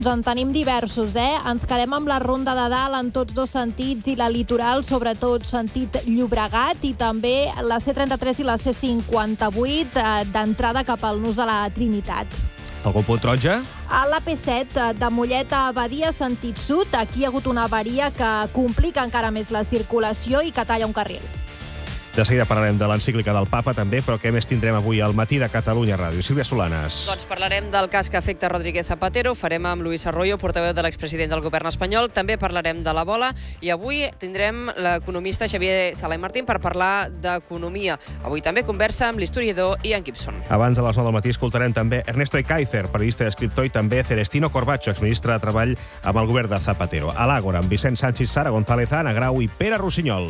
En tenim diversos, Ens quedem amb la Ronda de Dalt en tots dos sentits i la Litoral, sobretot sentit Llobregat, i també la C33 i la C58 d'entrada cap al nus de la Trinitat. Algun punt taronja? A l'AP7, de Mollet a Badia, sentit sud, aquí hi ha hagut una avaria que complica encara més la circulació i que talla un carril. De seguida parlarem de l'encíclica del Papa, també, però què més tindrem avui al matí de Catalunya Ràdio? Sílvia Solanes. Doncs parlarem del cas que afecta Rodríguez Zapatero, farem amb Luis Arroyo, portaveu de l'expresident del govern espanyol, també parlarem de la bola, i avui tindrem l'economista Xavier Sala i Martín per parlar d'economia. Avui també conversa amb l'historiador Ian Gibson. Abans de les 9 del matí escoltarem també Ernesto Ekaizer, periodista i escriptor, i també Celestino Corbacho, exministre de Treball amb el govern de Zapatero. A l'Àgora, amb Vicent Sánchez, Sara González, Anna Grau i Pere Rossinyol.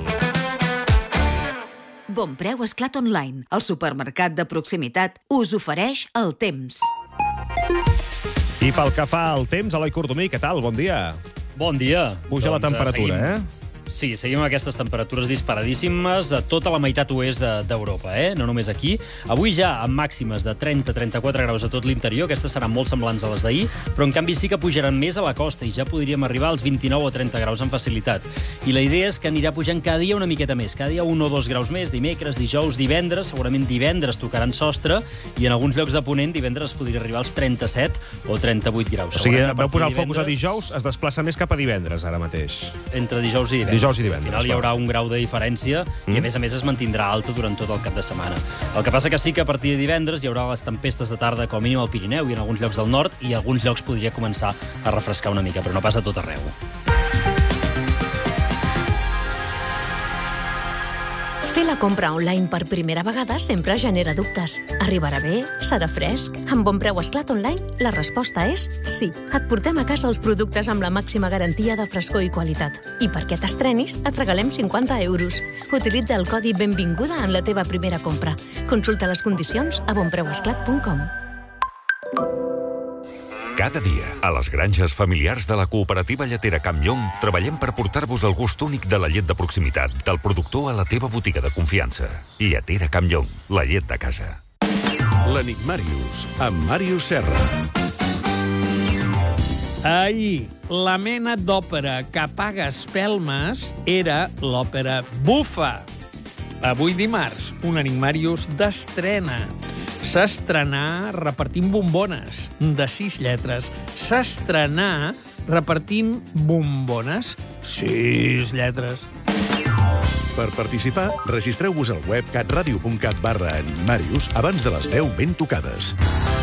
Bonpreu Esclat Online, el supermercat de proximitat, us ofereix el temps. I pel que fa al temps, Eloi Cordomí, què tal? Bon dia. Bon dia. Puja la temperatura, Sí, seguim amb aquestes temperatures disparadíssimes a tota la meitat oest d'Europa, no només aquí. Avui ja amb màximes de 30-34 graus a tot l'interior, aquestes seran molt semblants a les d'ahir, però en canvi sí que pujaran més a la costa i ja podríem arribar als 29 o 30 graus amb facilitat. I la idea és que anirà pujant cada dia una miqueta més, cada dia 1 o 2 graus més, dimecres, dijous, divendres, segurament divendres tocaran sostre, i en alguns llocs de Ponent divendres podria arribar als 37 o 38 graus. O sigui, vau posar el focus a dijous, es desplaça més cap a divendres ara mateix. Entre dijous i divendres. Dijous i divendres. Al final hi haurà un grau de diferència i, a més es mantindrà alta durant tot el cap de setmana. El que passa que sí que a partir de divendres hi haurà les tempestes de tarda com a mínim al Pirineu i en alguns llocs del nord, i alguns llocs podria començar a refrescar una mica, però no passa a tot arreu. Fer la compra online per primera vegada sempre genera dubtes. Arribarà bé? Serà fresc? Amb Bonpreu Esclat Online, la resposta és sí. Et portem a casa els productes amb la màxima garantia de frescor i qualitat. I perquè t'estrenis, et regalem 50 euros. Utilitza el codi Benvinguda en la teva primera compra. Consulta les condicions a bonpreuesclat.com. Cada dia, a les granges familiars de la cooperativa lletera Campllong, treballem per portar-vos el gust únic de la llet de proximitat, del productor a la teva botiga de confiança. Lletera Campllong, la llet de casa. L'Enigmàrius, amb Màrius Serra. Ahir, la mena d'òpera que apaga espelmes era l'òpera bufa. Avui dimarts, un Enigmàrius d'estrena. S'estrenà repartint bombones de 6 lletres. S'estrenà repartint bombones 6 lletres. Per participar, registreu-vos al web catradio.cat/Enigmàrius abans de les 10 ben tocades.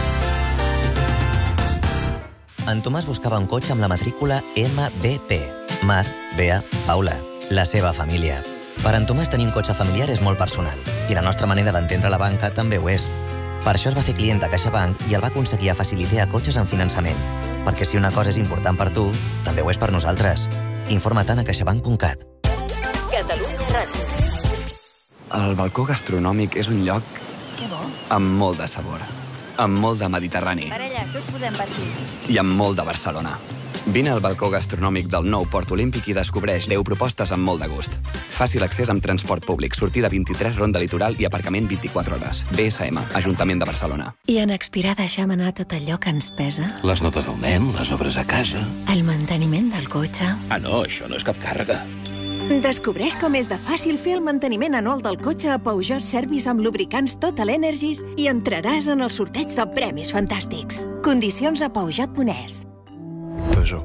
En Tomàs buscava un cotxe amb la matrícula MBP. Mar, Bea, Paula. La seva família. Per en Tomàs tenir un cotxe familiar és molt personal. I la nostra manera d'entendre la banca també ho és. Per això es va fer client de CaixaBank i el va aconseguir a Faciliter cotxes en finançament. Perquè si una cosa és important per tu, també ho és per nosaltres. Informa't a caixabank.cat. Catalunya Ràdio. El balcó gastronòmic és un lloc amb molt de sabor, amb molt de Mediterrani Parella, què us podem partir? i amb molt de Barcelona. Vine al balcó gastronòmic del nou Port Olímpic i descobreix 10 propostes amb molt de gust. Fàcil accés amb transport públic, sortida 23, ronda litoral i aparcament 24 hores. BSM, Ajuntament de Barcelona. I en expirar deixem anar tot allò que ens pesa? Les notes del nen, les obres a casa. El manteniment del cotxe? Ah, no, això no és cap càrrega. Descobreix com és de fàcil fer el manteniment anual del cotxe a Peugeot Service amb lubricants Total Energies i entraràs en el sorteig de premis fantàstics. Condicions a Peugeot.es. Peugeot.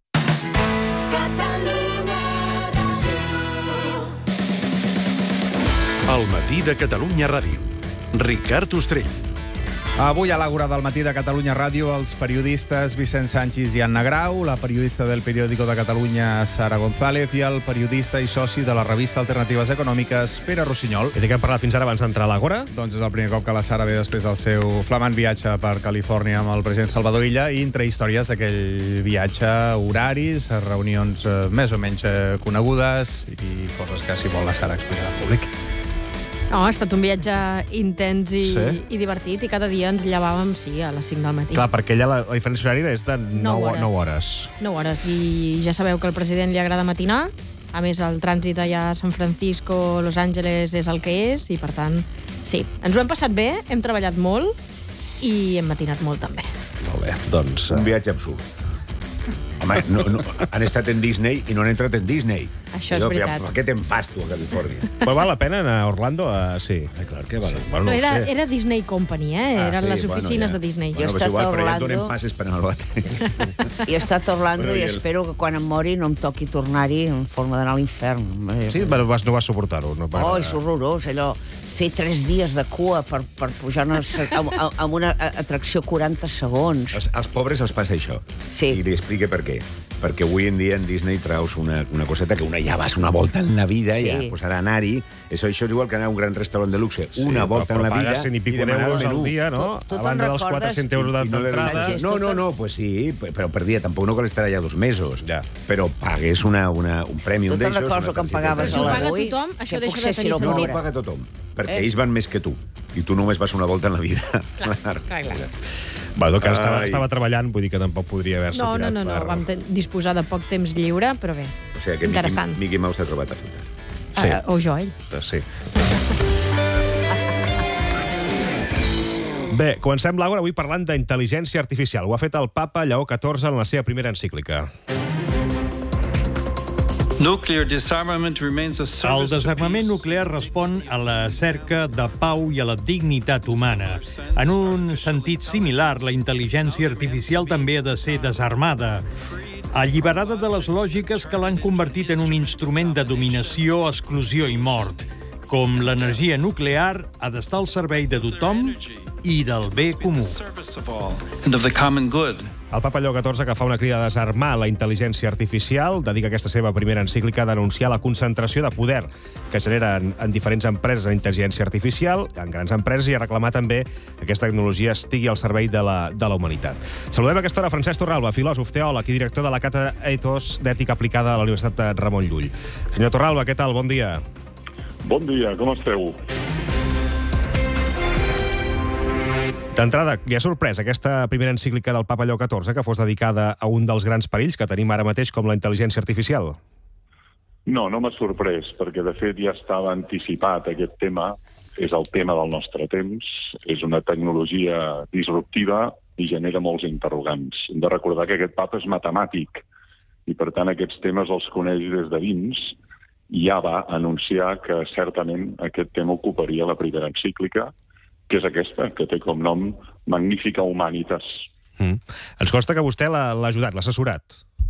El matí de Catalunya Ràdio. Ricard Ostrell. Avui a l'Àgora del matí de Catalunya Ràdio, els periodistes Vicent Sánchez i Anna Grau, la periodista del Periódico de Catalunya, Sara González, i el periodista i soci de la revista Alternatives Econòmiques, Pere Rossinyol. I de què hem parlat fins ara abans d'entrar a l'Àgora? Doncs és el primer cop que la Sara ve després del seu flamant viatge per Califòrnia amb el president Salvador Illa i entre històries d'aquell viatge, horaris, reunions més o menys conegudes i coses que, si vol, la Sara explicarà al públic. No, ha estat un viatge intens i divertit, i cada dia ens llevàvem, a les 5 del matí. Clar, perquè allà la diferència horària és de 9 hores. 9 hores, i ja sabeu que al president li agrada matinar. A més, el trànsit allà a San Francisco, Los Angeles, és el que és, i per tant, sí, ens ho hem passat bé, hem treballat molt i hem matinat molt també. Molt bé, doncs... Un viatge absurd. Home, han estat en Disney i no han entrat en Disney. Això és veritat. Per què t'empasto a Califòrnia? Però val la pena anar a Orlando? Sí. Clar que val. No, era Disney Company, eren les oficines de Disney. Jo he estat a Orlando. Passes per anar al bate. Jo he estat a Orlando i espero que quan em mori no em toqui tornar-hi en forma d'anar a l'infern. Sí? No vas suportar-ho? Oh, és horrorós, allò. Fer 3 dies de cua per pujar amb una atracció 40 segons. Als pobres els passa això. Sí. I li explique per què. Perquè avui en dia en Disney traus una coseta que ja vas una volta en la vida, ja, pues ara anar-hi, això és igual que anar a un gran restaurant de luxe, una volta en la vida i demanar el menú. Al dia, no? A banda dels 400 euros d'entrada. No, pues sí, però per dia tampoc no cal estar allà 2 mesos. Però pagues un premi, un d'ells. Tu te'n recordes que em pagaves a l'avui? Això deixa de tenir sentit. No, ho paga tothom, perquè ells van més que tu, i tu només vas una volta en la vida. Clar. Bueno, que estava treballant, vull dir que tampoc podria haver-se tirat. No, vam disposar de poc temps lliure, però bé, interessant. Mickey Mouse t'ha trobat a faltar. Sí. O jo, ell. Sí. Bé, comencem l'Àgora avui parlant d'intel·ligència artificial. Ho ha fet el papa Lleó XIV en la seva primera encíclica. El desarmament nuclear respon a la cerca de pau i a la dignitat humana. En un sentit similar, la intel·ligència artificial també ha de ser desarmada, alliberada de les lògiques que l'han convertit en un instrument de dominació, exclusió i mort. Com l'energia nuclear ha d'estar al servei de tothom i del bé comú. El papa Lleó XIV, que fa una crida a desarmar la intel·ligència artificial, dedica aquesta seva primera encíclica a denunciar la concentració de poder que genera en diferents empreses en intel·ligència artificial, en grans empreses, i a reclamar també que aquesta tecnologia estigui al servei de la humanitat. Saludem a aquesta hora Francesc Torralba, filòsof, teòleg i director de la Càtedra Ethos d'Ètica Aplicada a la Universitat de Ramon Llull. Senyor Torralba, què tal? Bon dia. Bon dia, com esteu? D'entrada, li ha sorprès aquesta primera encíclica del papa Lleó XIV que fos dedicada a un dels grans perills que tenim ara mateix com la intel·ligència artificial? No m'ha sorprès, perquè de fet ja estava anticipat aquest tema. És el tema del nostre temps, és una tecnologia disruptiva i genera molts interrogants. Hem de recordar que aquest papa és matemàtic i per tant aquests temes els coneix des de dins i ja va anunciar que certament aquest tema ocuparia la primera encíclica, que és aquesta, que té com nom Magnifica Humanitas. Ens consta que vostè l'ha ajudat, l'ha assessorat.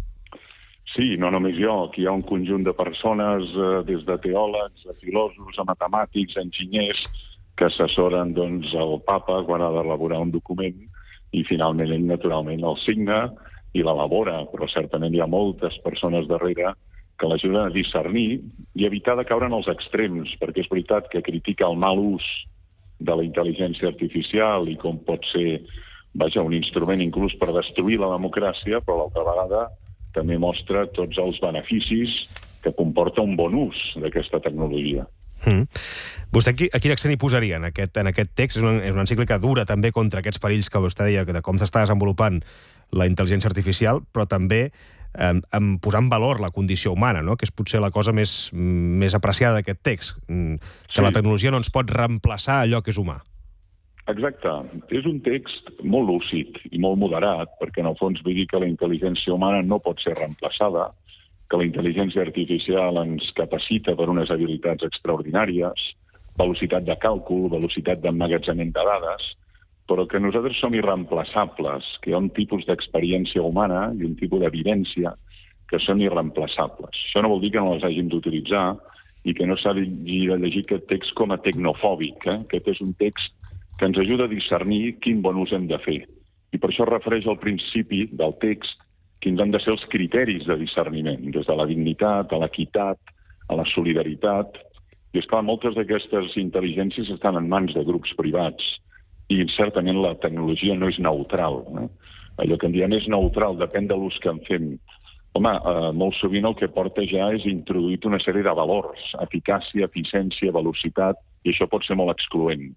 Sí, no només jo. Aquí hi ha un conjunt de persones, des de teòlegs, a filòsofs, a matemàtics, a enginyers, que assessoren el papa quan ha d'elaborar un document i finalment ell, naturalment, el signa i l'elabora, però certament hi ha moltes persones darrere que l'ajuden a discernir i evitar de caure en els extrems, perquè és veritat que critica el mal ús de la intel·ligència artificial i com pot ser un instrument inclús per destruir la democràcia, però a l'altra vegada també mostra tots els beneficis que comporta un bon ús d'aquesta tecnologia. Vostè a quin accent hi posaria en aquest text? És una encíclica dura també contra aquests perills que vostè deia de com s'està desenvolupant la intel·ligència artificial, però també posar en valor la condició humana, no? Que és potser la cosa més apreciada d'aquest text, que la tecnologia no ens pot reemplaçar allò que és humà. Exacte. És un text molt lúcid i molt moderat, perquè en el fons vull dir que la intel·ligència humana no pot ser reemplaçada, que la intel·ligència artificial ens capacita per unes habilitats extraordinàries, velocitat de càlcul, velocitat d'emmagatzemament de dades, però que nosaltres som irreemplaçables, que hi ha un tipus d'experiència humana i un tipus de vivència que són irreemplaçables. Això no vol dir que no les hàgim d'utilitzar i que no s'ha de llegir aquest text com a tecnofòbic. Aquest és un text que ens ajuda a discernir quin bon ús hem de fer. I per això es refereix al principi del text quins han de ser els criteris de discerniment, des de la dignitat, a l'equitat, a la solidaritat. I, esclar, moltes d'aquestes intel·ligències estan en mans de grups privats i certament la tecnologia no és neutral. Allò que en diem és neutral, depèn de l'ús que en fem. Home, molt sovint el que porta ja és introduït una sèrie de valors, eficàcia, eficiència, velocitat, i això pot ser molt excloent.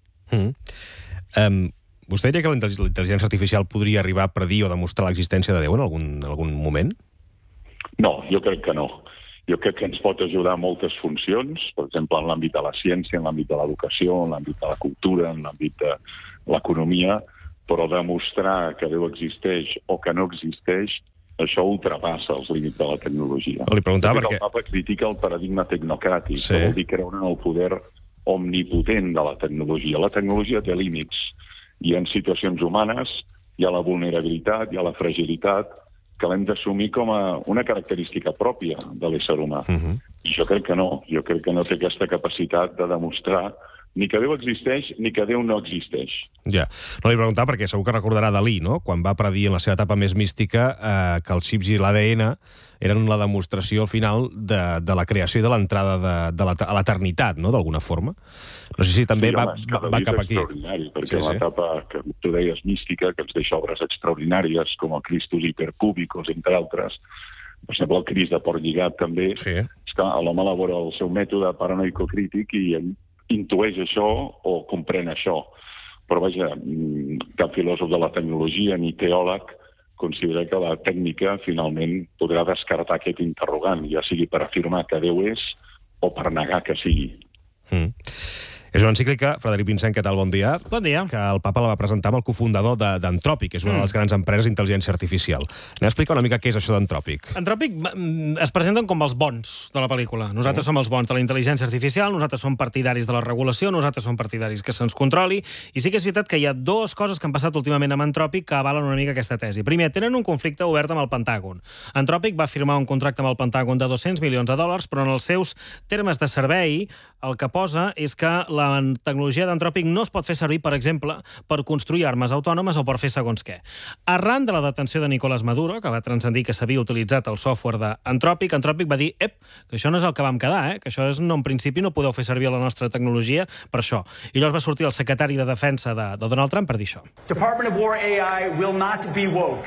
Vostè diria que la intel·ligència artificial podria arribar a predir o demostrar l'existència de Déu en algun moment? No, jo crec que no. Jo crec que ens pot ajudar en moltes funcions, per exemple, en l'àmbit de la ciència, en l'àmbit de l'educació, en l'àmbit de la cultura, en l'àmbit de l'economia, però demostrar que Déu existeix o que no existeix, això ultrapassa els límits de la tecnologia. Li preguntava perquè... El Papa critica el paradigma tecnocràtic, que vol dir creure en el poder omnipotent de la tecnologia. La tecnologia té límits, i en situacions humanes hi ha la vulnerabilitat, hi ha la fragilitat, que l'hem d'assumir com a una característica pròpia de l'ésser humà. I jo crec que no. Jo crec que no té aquesta capacitat de demostrar ni que Déu existeix ni que Déu no existeix. Ja. No li preguntava perquè segur que recordarà Dalí, no?, quan va predir en la seva etapa més mística que els xips i l'ADN eren la demostració al final de la creació i de l'entrada a l'eternitat, no?, d'alguna forma. No sé si també va cap aquí. Extraordinari, perquè en l'etapa que tu deies mística, que ens deixa obres extraordinàries, com el Christus Hypercubicus, entre altres, per exemple, el Crist de Port Lligat també, és que l'home elabora el seu mètode paranoico-crític i ell intueix això o comprèn això. Però, vaja, cap filòsof de la tecnologia ni teòleg considera que la tècnica finalment podrà descartar aquest interrogant, ja sigui per afirmar que Déu és o per negar que sigui. És una encíclica, Frederic Vincent, què tal? Bon dia. Bon dia. Que el papa la va presentar amb el cofundador d'Anthropic, que és una de les grans empreses d'intel·ligència artificial. Anem a explicar una mica què és això d'Anthropic. Anthropic es presenten com els bons de la pel·lícula. Nosaltres som els bons de la intel·ligència artificial, nosaltres som partidaris de la regulació, nosaltres som partidaris que se'ns controli, i sí que és veritat que hi ha dues coses que han passat últimament amb Anthropic que avalen una mica aquesta tesi. Primer, tenen un conflicte obert amb el Pentàgon. Anthropic va firmar un contracte amb el Pentàgon de $200 milions, però en els seus termes de servei el que posa és que la tecnologia d'Anthropic no es pot fer servir, per exemple, per construir armes autònomes o per fer segons què. Arran de la detenció de Nicolás Maduro, que va transcendir que s'havia utilitzat el software d'Anthropic, Anthropic va dir, que això no és el que vam quedar, que això és, no, en principi no podeu fer servir la nostra tecnologia per això. I llavors va sortir el secretari de Defensa de Donald Trump per dir això. Department of War AI will not be woke.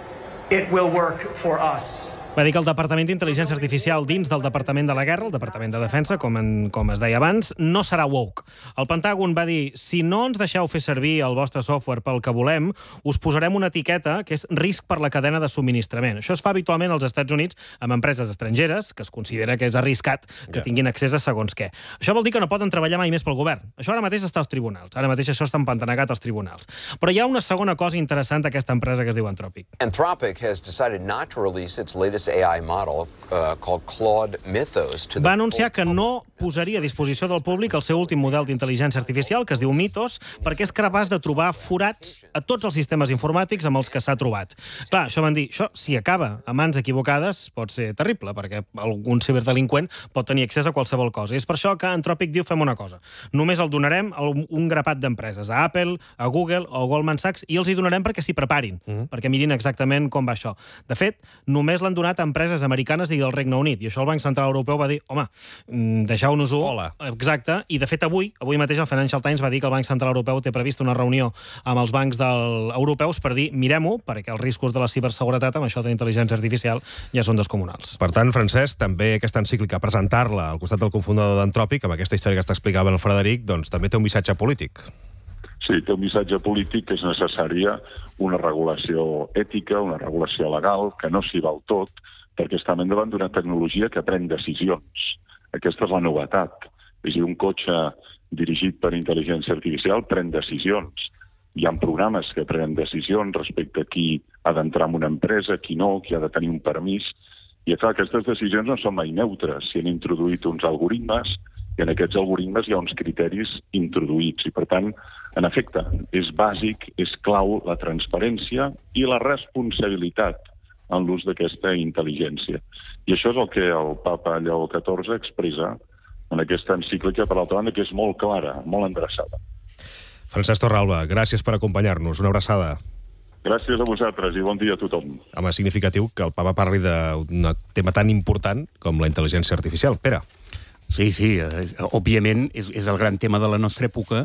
It will work for us. Va dir que el Departament d'Intel·ligència Artificial dins del Departament de la Guerra, el Departament de Defensa, com es deia abans, no serà woke. El Pentàgon va dir, si no ens deixeu fer servir el vostre software pel que volem, us posarem una etiqueta que és risc per la cadena de subministrament. Això es fa habitualment als Estats Units amb empreses estrangeres, que es considera que és arriscat que tinguin accés a segons què. Això vol dir que no poden treballar mai més pel govern. Això ara mateix està als tribunals. Ara mateix això està empantanegat als tribunals. Però hi ha una segona cosa interessant d'aquesta empresa que es diu Anthropic. Anthropic has decided not to release its latest AI model called Claude Mythos to the... Va anunciar que no posaria a disposició del públic el seu últim model d'intel·ligència artificial, que es diu Mythos, perquè és capaç de trobar forats a tots els sistemes informàtics amb els que s'ha trobat. Clar, això van dir, això, si acaba a mans equivocades, pot ser terrible, perquè algun ciberdelinqüent pot tenir accés a qualsevol cosa. I és per això que Anthropic diu, fem una cosa. Només el donarem a un grapat d'empreses, a Apple, a Google o a Goldman Sachs, i els hi donarem perquè s'hi preparin, perquè mirin exactament com va això. De fet, només l'han donat a empreses americanes i del Regne Unit, i això el Banc Central Europeu va dir, home, deixeu-nos-ho. Exacte, i de fet avui mateix el Financial Times va dir que el Banc Central Europeu té previst una reunió amb els bancs europeus per dir, mirem-ho, perquè els riscos de la ciberseguretat amb això de la intel·ligència artificial ja són descomunals. Per tant, Francesc, també aquesta encíclica, presentar-la al costat del cofundador d'Anthropic, amb aquesta història que t'explicava el Frederic, doncs també té un missatge polític. Sí, té un missatge polític que és necessària una regulació ètica, una regulació legal, que no s'hi val tot, perquè estem davant d'una tecnologia que pren decisions. Aquesta és la novetat. És a dir, un cotxe dirigit per intel·ligència artificial pren decisions. Hi ha programes que prenen decisions respecte a qui ha d'entrar en una empresa, qui no, qui ha de tenir un permís. I clar, aquestes decisions no són mai neutres. S'hi han introduït uns algoritmes i en aquests algoritmes hi ha uns criteris introduïts. I per tant, en efecte, és bàsic, és clau la transparència i la responsabilitat en l'ús d'aquesta intel·ligència. I això és el que el papa Lleó XIV expressa en aquesta encíclica, per l'altra banda, que és molt clara, molt endreçada. Francesc Torralba, gràcies per acompanyar-nos. Una abraçada. Gràcies a vosaltres i bon dia a tothom. Home, és significatiu que el papa parli d'un tema tan important com la intel·ligència artificial. Pere. Sí, òbviament és el gran tema de la nostra època.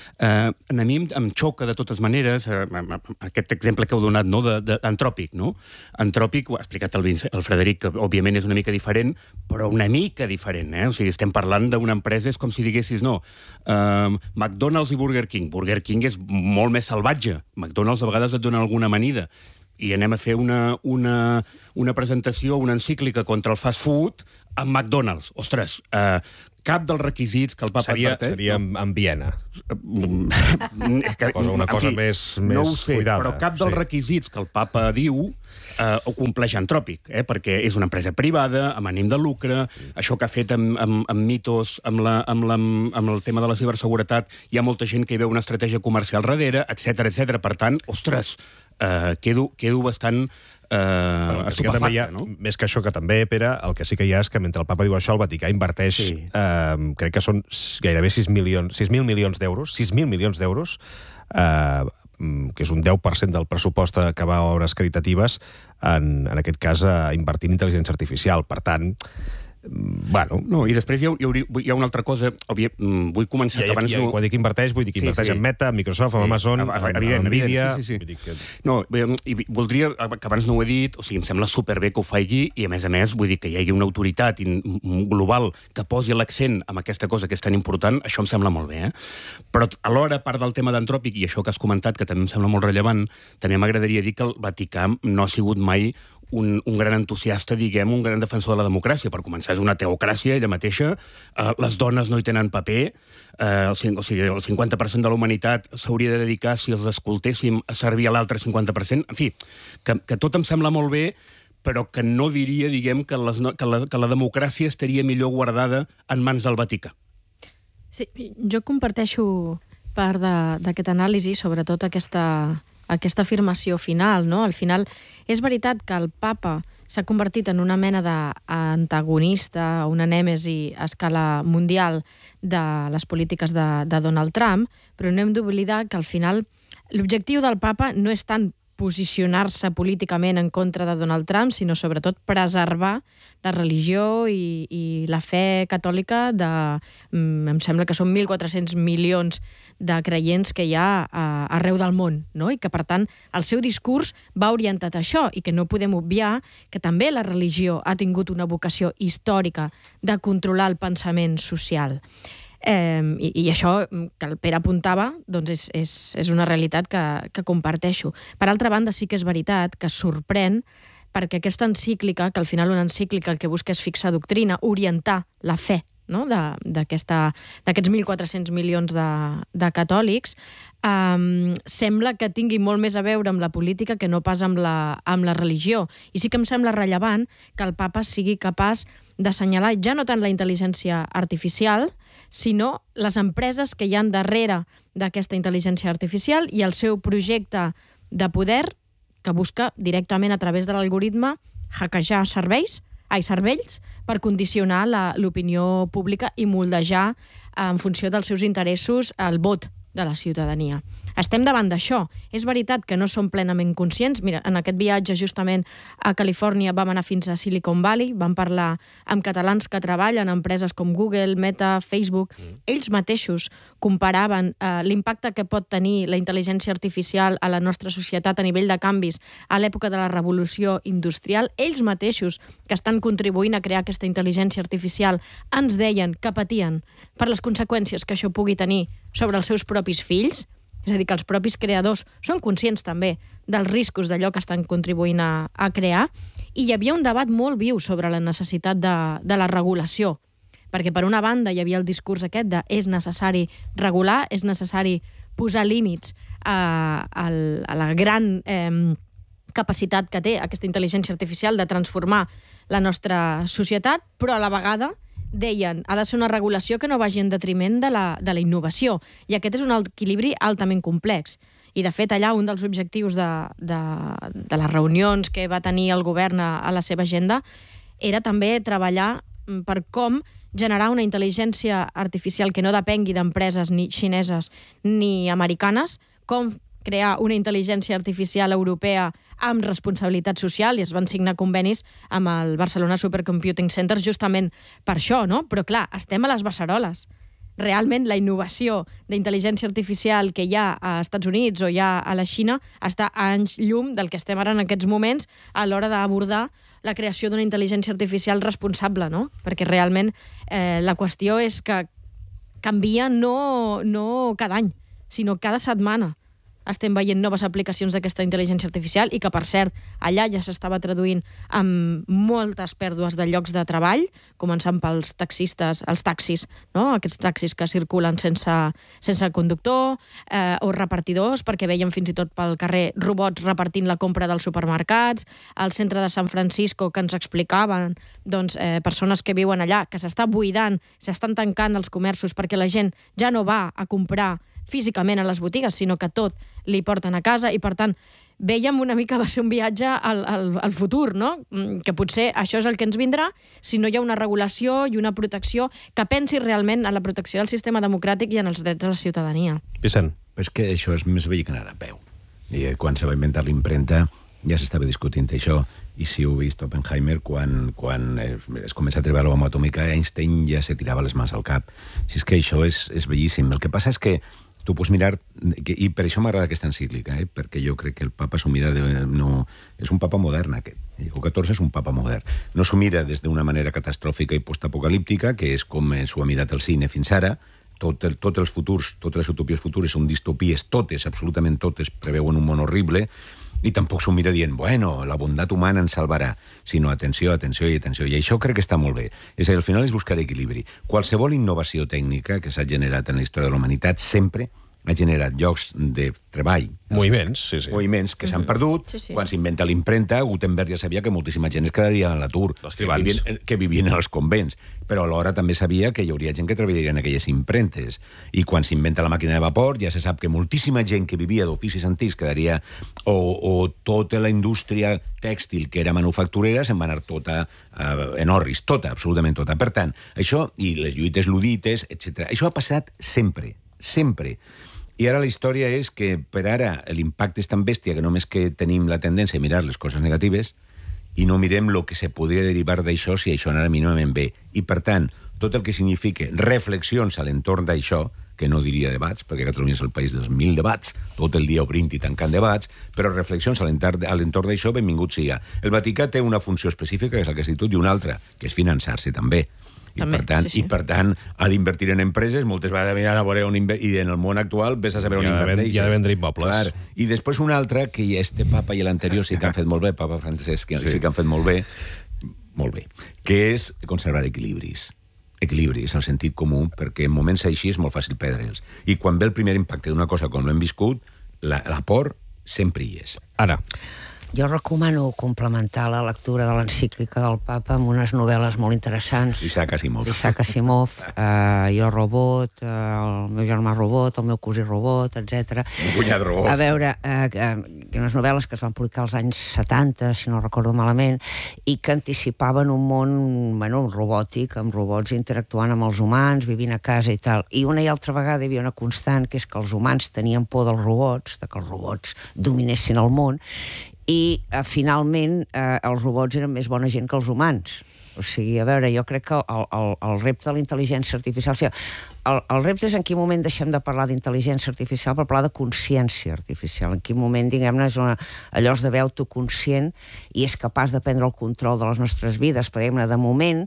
A mi em xoca de totes maneres aquest exemple que heu donat d'Anthropic. Anthropic, ho ha explicat el Frederic, que òbviament és una mica diferent, però una mica diferent. O sigui, estem parlant d'una empresa, és com si diguessis, no, McDonald's i Burger King. Burger King és molt més salvatge. McDonald's a vegades et dona alguna amanida. I anem a fer una presentació, una encíclica contra el fast food amb McDonald's. Ostres, cap dels requisits que el papa adverteix... Seria en Viena. Una cosa més no ho sé, cuidada. Però cap dels requisits que el papa diu ho compleix Anthropic, perquè és una empresa privada, amb ànim de lucre, això que ha fet amb Mitos, amb el tema de la ciberseguretat, hi ha molta gent que hi veu una estratègia comercial darrere, etc. Per tant, ostres, quedo bastant estupefacte, no? Més que això, que també, Pere, el que sí que hi ha és que mentre el papa diu això, el Vaticà inverteix, crec que són gairebé 6.000 milions d'euros, 6.000 milions d'euros, que és un 10% del pressupost que va a obres caritatives, en aquest cas, invertint en intel·ligència artificial. Per tant, bueno... No, i després hi ha una altra cosa. Vull començar... Quan dic inverteix, vull dir que inverteix en Meta, en Microsoft, en Amazon, en Nvidia... No, i voldria, que abans no ho he dit, o sigui, em sembla superbé que ho faci, i a més, vull dir que hi hagi una autoritat global que posi l'accent en aquesta cosa que és tan important, això em sembla molt bé, Però alhora, a part del tema d'Anthropic, i això que has comentat, que també em sembla molt rellevant, també m'agradaria dir que el Vaticà no ha sigut mai un gran entusiasta, diguem, un gran defensor de la democràcia. Per començar, és una teocràcia ella mateixa, les dones no hi tenen paper, o sigui, el 50% de la humanitat s'hauria de dedicar, si els escoltéssim, a servir a l'altre 50%. En fi, que tot em sembla molt bé, però que no diria, diguem, que la democràcia estaria millor guardada en mans del Vaticà. Sí, jo comparteixo part d'aquest anàlisi, sobretot aquesta afirmació final, no? Al final, és veritat que el papa s'ha convertit en una mena d'antagonista, una nèmesi a escala mundial de les polítiques de Donald Trump, però no hem d'oblidar que al final l'objectiu del papa no és tant posicionar-se políticament en contra de Donald Trump, sinó sobretot preservar la religió i la fe catòlica em sembla que són 1.400 milions de creients que hi ha arreu del món, no? I que, per tant, el seu discurs va orientat a això i que no podem obviar que també la religió ha tingut una vocació històrica de controlar el pensament social. I això que el Pere apuntava doncs és una realitat que comparteixo. Per altra banda, sí que és veritat que sorprèn perquè aquesta encíclica, que al final una encíclica el que busca és fixar doctrina, orientar la fe, no? d'aquests 1.400 milions de catòlics, sembla que tingui molt més a veure amb la política que no pas amb la religió. I sí que em sembla rellevant que el papa sigui capaç d'assenyalar ja no tant la intel·ligència artificial, sinó les empreses que hi han darrere d'aquesta intel·ligència artificial i el seu projecte de poder que busca directament a través de l'algoritme hackejar cervells per condicionar l'opinió pública i moldejar en funció dels seus interessos el vot de la ciutadania. Estem davant d'això. És veritat que no som plenament conscients. Mira, en aquest viatge justament a Califòrnia vam anar fins a Silicon Valley, vam parlar amb catalans que treballen en empreses com Google, Meta, Facebook. Ells mateixos comparaven l'impacte que pot tenir la intel·ligència artificial a la nostra societat a nivell de canvis a l'època de la revolució industrial. Ells mateixos, que estan contribuint a crear aquesta intel·ligència artificial, ens deien que patien per les conseqüències que això pugui tenir sobre els seus propis fills. És a dir, que els propis creadors són conscients també dels riscos d'allò que estan contribuint a crear, i hi havia un debat molt viu sobre la necessitat de la regulació, perquè per una banda hi havia el discurs aquest de és necessari regular, és necessari posar límits a la gran capacitat que té aquesta intel·ligència artificial de transformar la nostra societat, però a la vegada deien, ha de ser una regulació que no vagi en detriment de la innovació. I aquest és un equilibri altament complex. I, de fet, allà un dels objectius de les reunions que va tenir el govern a la seva agenda era també treballar per com generar una intel·ligència artificial que no depengui d'empreses ni xineses ni americanes, com crear una intel·ligència artificial europea amb responsabilitat social, i es van signar convenis amb el Barcelona Supercomputing Center justament per això, no? Però clar, estem a les beceroles. Realment la innovació d'intel·ligència artificial que hi ha als Estats Units o hi ha a la Xina està a anys llum del que estem ara en aquests moments a l'hora d'abordar la creació d'una intel·ligència artificial responsable, no? Perquè realment la qüestió és que canvia no cada any, sinó cada setmana. estem veient noves aplicacions d'aquesta intel·ligència artificial i que, per cert, allà ja s'estava traduint amb moltes pèrdues de llocs de treball, començant pels taxistes, els taxis, no? Aquests taxis que circulen sense conductor, o repartidors, perquè veiem fins i tot pel carrer robots repartint la compra dels supermercats, al centre de San Francisco que ens explicaven persones que viuen allà, que s'està buidant, s'estan tancant els comerços perquè la gent ja no va a comprar físicament a les botigues, sinó que tot li porten a casa i, per tant, veiem una mica va ser un viatge al futur, no? Que potser això és el que ens vindrà si no hi ha una regulació i una protecció que pensi realment en la protecció del sistema democràtic i en els drets de la ciutadania. Vicent. Però és que això és més vell que anar a peu. I quan se va inventar l'impremta ja s'estava discutint això, i si heu vist Oppenheimer, quan es comença a treballar la bomba atòmica, Einstein ja se tirava les mans al cap. Si és que això és bellíssim. El que passa és que tu pots mirar, i per això m'agrada aquesta encíclica, perquè jo crec que el papa s'ho mira és un papa modern, aquest. Lleó XIV és un papa modern. No s'ho mira des d'una manera catastròfica i postapocalíptica, que és com s'ho ha mirat el cine fins ara. Tots els futurs, totes les utopies futures són distopies, totes, absolutament totes, preveuen un món horrible, i tampoc s'ho mira dient, bueno, la bondat humana ens salvarà, sinó atenció, atenció i atenció. I això crec que està molt bé. És a dir, al final és buscar equilibri. Qualsevol innovació tècnica que s'ha generat en la història de la humanitat sempre ha generat llocs de treball. Moviments, sí. Moviments que s'han perdut. Quan s'inventa l'impremta, Gutenberg ja sabia que moltíssima gent es quedaria a l'atur, que vivien als convents. Però alhora també sabia que hi hauria gent que treballaria en aquelles impremtes. I quan s'inventa la màquina de vapor, ja se sap que moltíssima gent que vivia d'oficis antics quedaria... O tota la indústria tèxtil que era manufacturera se'n va anar tota en orris, tota, absolutament tota. Per tant, això, i les lluites ludites, etc. Això ha passat sempre, sempre. I ara la història és que per ara l'impacte és tan bèstia que només que tenim la tendència a mirar les coses negatives i no mirem el que se podria derivar d'això si això anara mínimament bé. I, per tant, tot el que significa reflexions a l'entorn d'això, que no diria debats, perquè Catalunya és el país dels 1000 debats, tot el dia obrint i tancant debats, però reflexions a l'entorn d'això, benvingut siga. El Vaticà té una funció específica, que és la Constitució, i una altra, que és finançar-se també. I per tant, ha d'invertir en empreses, moltes vegades mirar a veure on i en el món actual ves a saber on inverteixes. I ha de vendre immobles. Clar. I després una altra, que este papa i l'anterior sí que han fet molt bé, papa Francesc, sí que han fet molt bé, que és conservar equilibris. Equilibris, el sentit comú, perquè en moments així és molt fàcil perdre'ls. I quan ve el primer impacte d'una cosa com l'hem viscut, la por sempre hi és. Ara. Jo recomano complementar la lectura de l'encíclica del papa amb unes novel·les molt interessants. Isaac Asimov. Jo Robot, el meu germà Robot, el meu cosí Robot, etc. Un cunyat Robot. A veure, unes novel·les que es van publicar als anys 70, si no recordo malament, i que anticipaven un món robòtic, amb robots interactuant amb els humans, vivint a casa i tal. I una i altra vegada hi havia una constant, que és que els humans tenien por dels robots, de que els robots dominessin el món, i finalment els robots eren més bona gent que els humans. O sigui, a veure, jo crec que el repte de la intel·ligència artificial... O sigui, el repte és en quin moment deixem de parlar d'intel·ligència artificial per parlar de consciència artificial. En quin moment, diguem-ne, allò és d'haver autoconscient i és capaç de prendre el control de les nostres vides. Per exemple, de moment,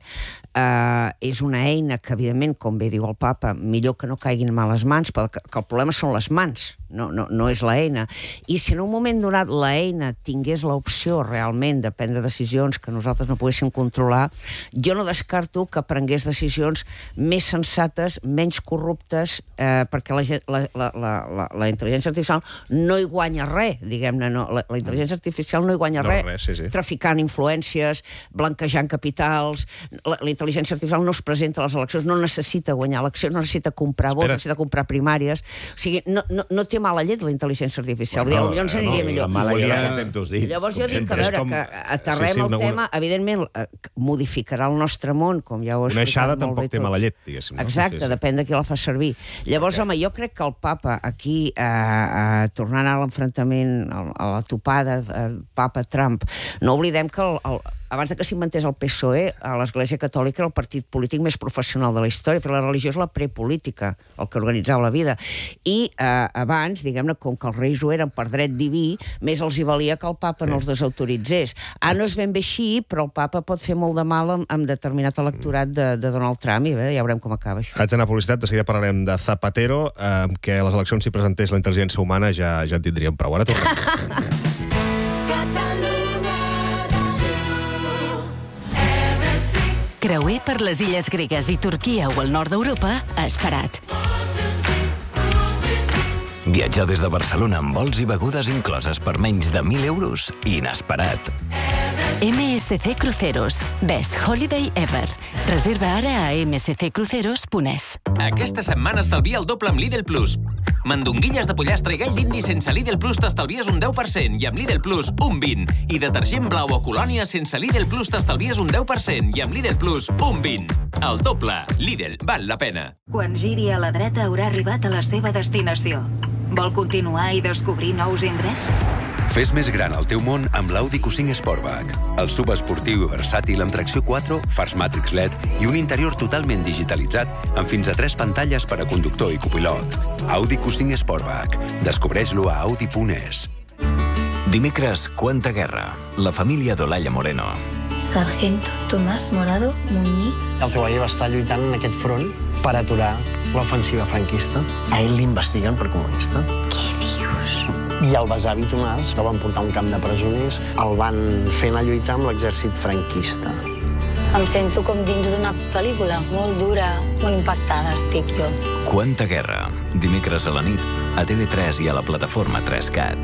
és una eina que, evidentment, com bé diu el papa, millor que no caiguin a les mans, però que el problema són les mans, no és l'eina. I si en un moment donat l'eina tingués l'opció realment de prendre decisions que nosaltres no poguéssim controlar, jo no descarto que prengués decisions més sensates, menys corruptes, perquè la intel·ligència artificial no hi guanya res, diguem-ne. La intel·ligència artificial no hi guanya res. Traficant influències, blanquejant capitals. La intel·ligència artificial no es presenta a les eleccions, no necessita guanyar eleccions, no necessita comprar vots, necessita comprar primàries. O sigui, no té mala llet la intel·ligència artificial. Potser ens aniria millor. Llavors jo dic que, a veure, que aterrem el tema, evidentment, modificarà el nostre món, com ja ho he explicat molt bé tots. Una aixada tampoc té mala llet, diguéssim. Exacte, depèn de qui la fa servir. Llavors, home, jo crec que el papa aquí, tornant a l'enfrontament, a la topada Papa-Trump, no oblidem que abans que s'inventés el PSOE, a l'Església Catòlica era el partit polític més professional de la història, però la religió és la prepolítica, el que organitzava la vida. I abans, diguem-ne, com que els reis ho eren per dret diví, més els hi valia que el papa no els desautoritzés. Ara no és ben bé així, però el papa pot fer molt de mal amb determinat electorat de Donald Trump, i bé, ja veurem com acaba això. Haig d'anar a publicitat, de seguida parlarem de Zapatero, que a les eleccions si presentés la intel·ligència humana ja en tindríem prou. Ara tornem. Creuer per les illes gregues i Turquia o el nord d'Europa, esperat. Viatjar des de Barcelona amb vols i begudes incloses per menys de 1.000 euros, inesperat. MSC Cruceros. Best Holiday Ever. Reserva ara a msccruceros.es. Aquesta setmana estalvia el doble amb Lidl Plus. Mandonguilles de pollastre i gall d'indi sense Lidl Plus t'estalvies un 10% i amb Lidl Plus un 20%. I detergent blau o colònia sense Lidl Plus t'estalvies un 10% i amb Lidl Plus un 20%. El doble. Lidl val la pena. Quan giri a la dreta haurà arribat a la seva destinació. Vol continuar i descobrir nous indrets? Fes més gran el teu món amb l'Audi Q5 Sportback. El sub esportiu i versàtil amb tracció 4, fars Matrix LED i un interior totalment digitalitzat amb fins a 3 pantalles per a conductor i copilot. Audi Q5 Sportback. Descobreix-lo a audi.es. Dimecres, Cuenta Guerra. La família d'Olalla Moreno. Sargento Tomás Morado Muñí. El troballer va estar lluitant en aquest front per aturar l'ofensiva franquista. A ell l'investiguen per comunista. Què dius? I el besavi Tomàs el van portar a un camp de presoners, el van fer anar a lluitar amb l'exèrcit franquista. Em sento com dins d'una pel·lícula, molt dura, molt impactada estic jo. Cuenta Guerra. Dimecres a la nit, a TV3 i a la plataforma 3CAT.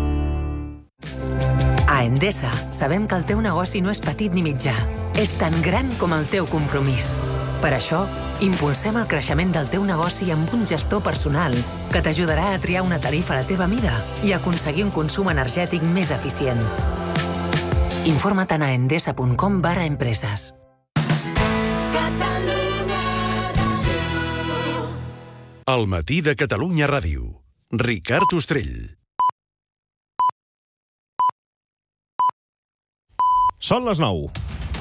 A Endesa sabem que el teu negoci no és petit ni mitjà. És tan gran com el teu compromís. Per això, impulsem el creixement del teu negoci amb un gestor personal que t'ajudarà a triar una tarifa a la teva mida i aconseguir un consum energètic més eficient. Informa't a endesa.com/empreses. El matí de Catalunya Ràdio. Ricard Ostrell. Són les 9.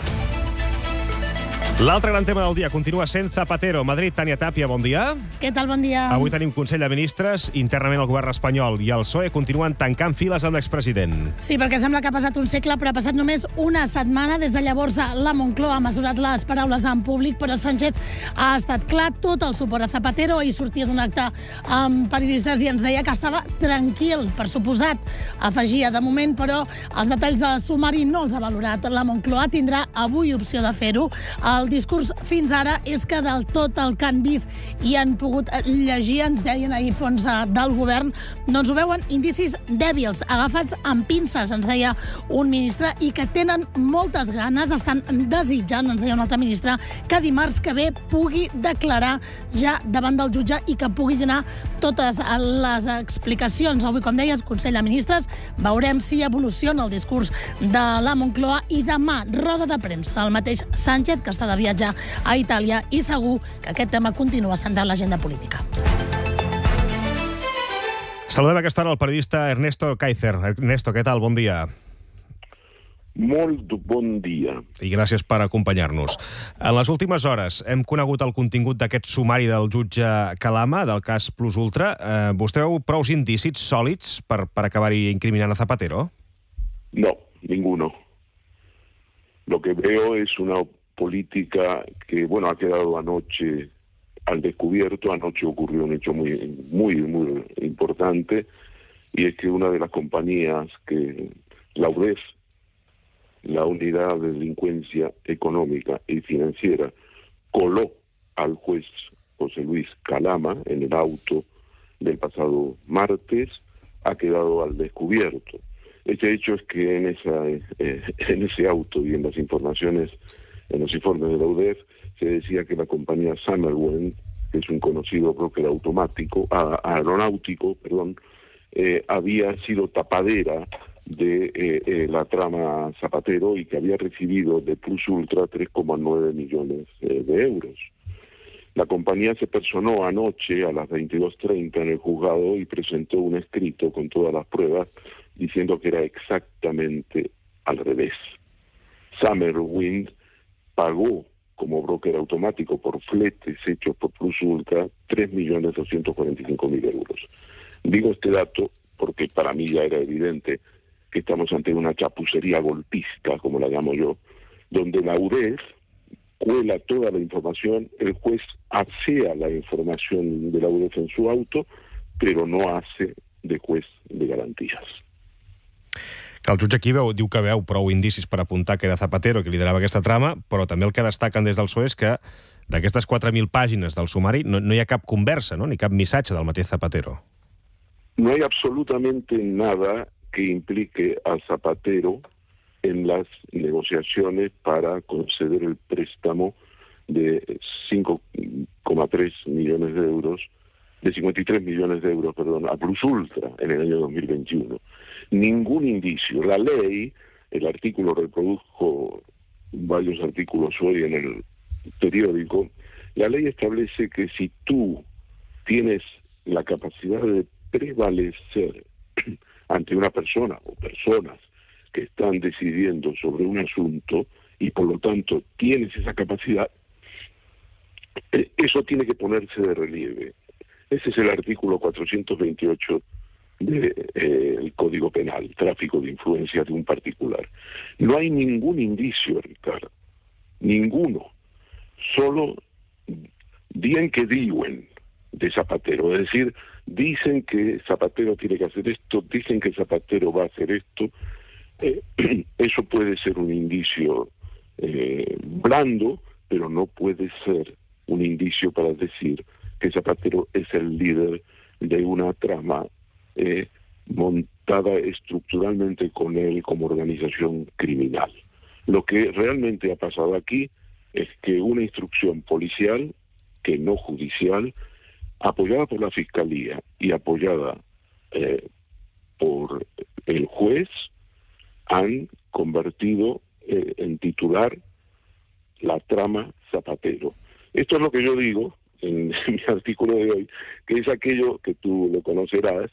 L'altre gran tema del dia continua sent Zapatero. Madrid, Tània Tàpia, bon dia. Què tal, bon dia? Avui tenim Consell de Ministres. Internament el govern espanyol i el PSOE continuen tancant files amb l'expresident. Sí, perquè sembla que ha passat un segle, però ha passat només una setmana. Des de llavors la Moncloa ha mesurat les paraules en públic, però Sánchez ha estat clar tot el suport a Zapatero. Ahir sortia d'un acte amb periodistes i ens deia que estava tranquil, per suposat. Afegia, de moment, però els detalls del sumari no els ha valorat. La Moncloa tindrà avui opció de fer-ho. El discurs fins ara és que del tot el que han vist i han pogut llegir, ens deien ahir fons del govern, doncs ho veuen indicis dèbils, agafats amb pinces, ens deia un ministre, i que tenen moltes ganes, estan desitjant, ens deia un altre ministre, que dimarts que ve pugui declarar ja davant del jutge i que pugui donar totes les explicacions. Avui, com deies, Consell de Ministres, veurem si evoluciona el discurs de la Moncloa i demà roda de premsa del mateix Sánchez, que està de viatge a Itàlia, i segur que aquest tema continua centrant l'agenda política. Saludem a aquesta hora el periodista Ernesto Kaiser. Ernesto, què tal? Bon dia. Molt bon dia. I gràcies per acompanyar-nos. En les últimes hores hem conegut el contingut d'aquest sumari del jutge Calama, del cas Plus Ultra. Vostè veu prous indicis sòlids per acabar-hi incriminant a Zapatero? No, ninguno. Lo que veo es una política que, bueno, ha quedado anoche al descubierto. Anoche ocurrió un hecho muy importante, y es que una de las compañías que la UDEF, la Unidad de Delincuencia Económica y Financiera, coló al juez José Luis Calama en el auto del pasado martes, ha quedado al descubierto. Este hecho es que en ese auto y en las informaciones, en los informes de la UDEF, se decía que la compañía Summerwind, que es un conocido broker aeronáutico, había sido tapadera de la trama Zapatero y que había recibido de Plus Ultra 3,9 millones de euros. La compañía se personó anoche a las 22:30 en el juzgado y presentó un escrito con todas las pruebas diciendo que era exactamente al revés. Summerwind pagó como broker automático por fletes hechos por Plus Ultra 3.245.000 euros. Digo este dato porque para mí ya era evidente que estamos ante una chapucería golpista, como la llamo yo, donde la UDEF cuela toda la información, el juez asea la información de la UDEF en su auto, però no hace de juez de garanties. Que el jutge aquí diu que veu prou indicis per apuntar que era Zapatero qui liderava aquesta trama, però també el que destaquen des del PSOE és que d'aquestes 4.000 pàgines del sumari no hi ha cap conversa, no? Ni cap missatge del mateix Zapatero. No hay absolutamente nada que implique a Zapatero en las negociaciones para conceder el préstamo de 5,3 millones de euros, de 53 millones de euros, perdón, a Plus Ultra en el año 2021. Ningún indicio. La ley, el artículo, reproduzco varios artículos hoy en el periódico, la ley establece que si tú tienes la capacidad de prevalecer ante una persona o personas que están decidiendo sobre un asunto y por lo tanto tienes esa capacidad, eso tiene que ponerse de relieve. Ese es el artículo 428 del Código Penal, tráfico de influencia de un particular. No hay ningún indicio, Ricardo, ninguno, solo bien que diuen de Zapatero, es decir, dicen que Zapatero tiene que hacer esto, dicen que Zapatero va a hacer esto. Eso puede ser un indicio blando, pero no puede ser un indicio para decir que Zapatero es el líder de una trama montada estructuralmente con él como organización criminal. Lo que realmente ha pasado aquí es que una instrucción policial, que no judicial, apoyada por la Fiscalía y apoyada por el juez, han convertido en titular la trama Zapatero. Esto es lo que yo digo en mi artículo de hoy, que es aquello que tú lo conocerás,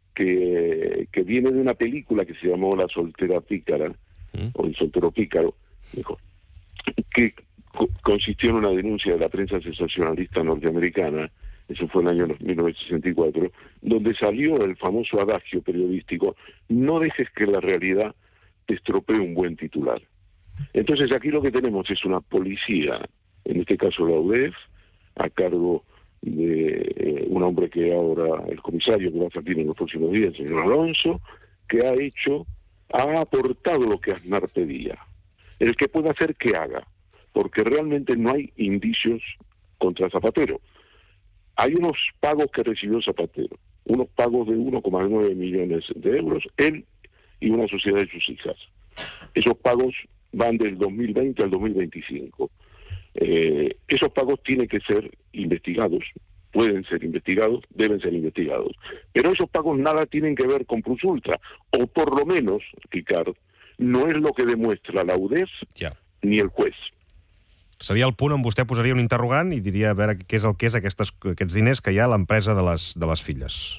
que viene de una película que se llamó La soltera pícara, o El soltero pícaro, mejor, que consistió en una denuncia de la prensa sensacionalista norteamericana, eso fue en el año 1964, donde salió el famoso adagio periodístico: no dejes que la realidad te estropee un buen titular. Entonces aquí lo que tenemos es una policía, en este caso la UDEF, a cargo de un hombre que ahora, el comisario que va a salir en los próximos días, el señor Alonso, que ha aportado lo que Aznar pedía. El que pueda hacer que haga, porque realmente no hay indicios contra Zapatero. Hay unos pagos que recibió Zapatero, unos pagos de 1,9 millones de euros, él y una sociedad de sus hijas. Esos pagos van del 2020 al 2025. Esos pagos tienen que ser investigados, pueden ser investigados, deben ser investigados. Pero esos pagos nada tienen que ver con Plus Ultra, o por lo menos, Ricardo, no és lo que demuestra la UDEF ni el juez. Seria el punt on vostè posaria un interrogant i diria a veure què és el que és aquests diners que hi ha a l'empresa de les filles.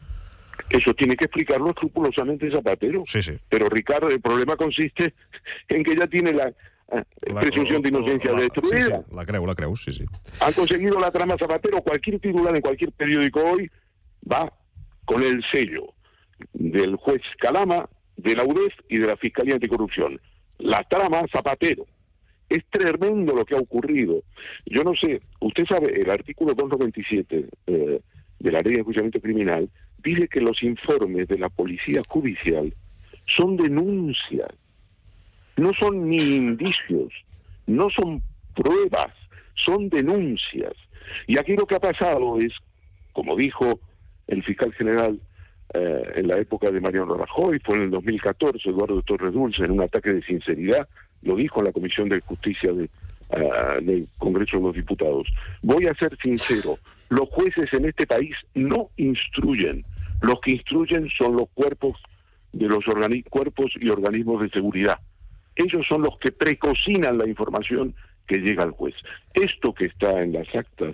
Eso tiene que explicarlo escrupulosamente Zapatero. Sí, sí. Pero, Ricardo, el problema consiste en que ya tiene la presunción de inocencia destruida. Sí, la creu, sí, sí. Han conseguido la trama Zapatero. Cualquier titular en cualquier periódico hoy va con el sello del juez Calama, de la UDEF y de la Fiscalía Anticorrupción. La trama Zapatero. Es tremendo lo que ha ocurrido. Yo no sé, usted sabe, el artículo 297 de la Ley de Enjuiciamiento Criminal dice que los informes de la Policía Judicial son denuncias, no son ni indicios, no son pruebas, son denuncias. Y aquí lo que ha pasado es, como dijo el fiscal general en la época de Mariano Rajoy, fue en el 2014, Eduardo Torres Dulce, en un ataque de sinceridad, lo dijo en la Comisión de Justicia del Congreso de los Diputados. Voy a ser sincero, los jueces en este país no instruyen. Los que instruyen son los cuerpos de los cuerpos y organismos de seguridad. Ellos son los que precocinan la información que llega al juez. Esto que está en las actas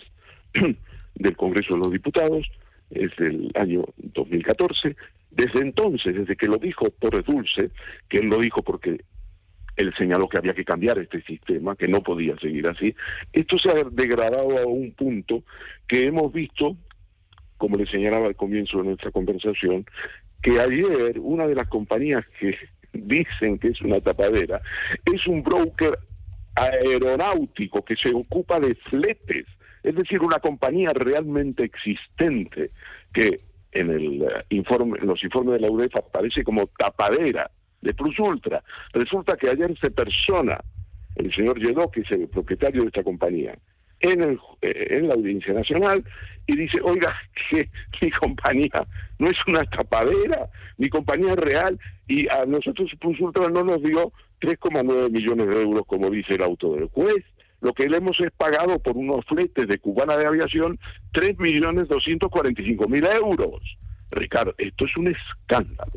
del Congreso de los Diputados es del año 2014. Desde entonces, desde que lo dijo Torres Dulce, que él lo dijo porque él señaló que había que cambiar este sistema, que no podía seguir así. Esto se ha degradado a un punto que hemos visto, como le señalaba al comienzo de nuestra conversación, que ayer una de las compañías que dicen que es una tapadera es un broker aeronáutico que se ocupa de fletes, es decir, una compañía realmente existente que en los informes de la UDEF aparece como tapadera de Plus Ultra. Resulta que ayer se persona el señor Lledó, que es el propietario de esta compañía, en la Audiencia Nacional, y dice, oiga, que mi compañía no es una tapadera, mi compañía es real, y a nosotros Plus Ultra no nos dio 3,9 millones de euros, como dice el auto del juez. Lo que le hemos es pagado por unos fletes de Cubana de Aviación 3.245.000 euros. Ricardo, esto és un escàndol.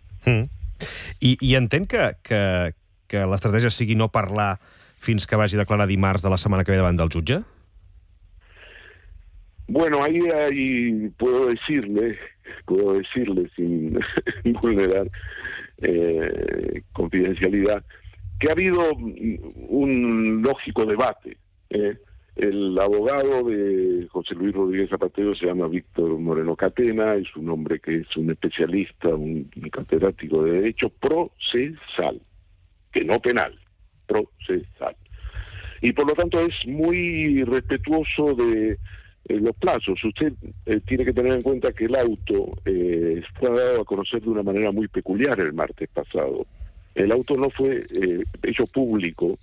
I entenc que l'estratègia sigui no parlar fins que vagi a declarar dimarts de la setmana que ve davant del jutge? Bueno, ahí puedo decirle sin vulnerar confidencialidad, que ha habido un lógico debate. El abogado de José Luis Rodríguez Zapatero se llama Víctor Moreno Catena, es un hombre que es un especialista, un catedrático de Derecho procesal, que no penal, procesal. Y por lo tanto es muy respetuoso de los plazos. Usted tiene que tener en cuenta que el auto fue dado a conocer de una manera muy peculiar el martes pasado. El auto no fue hecho público,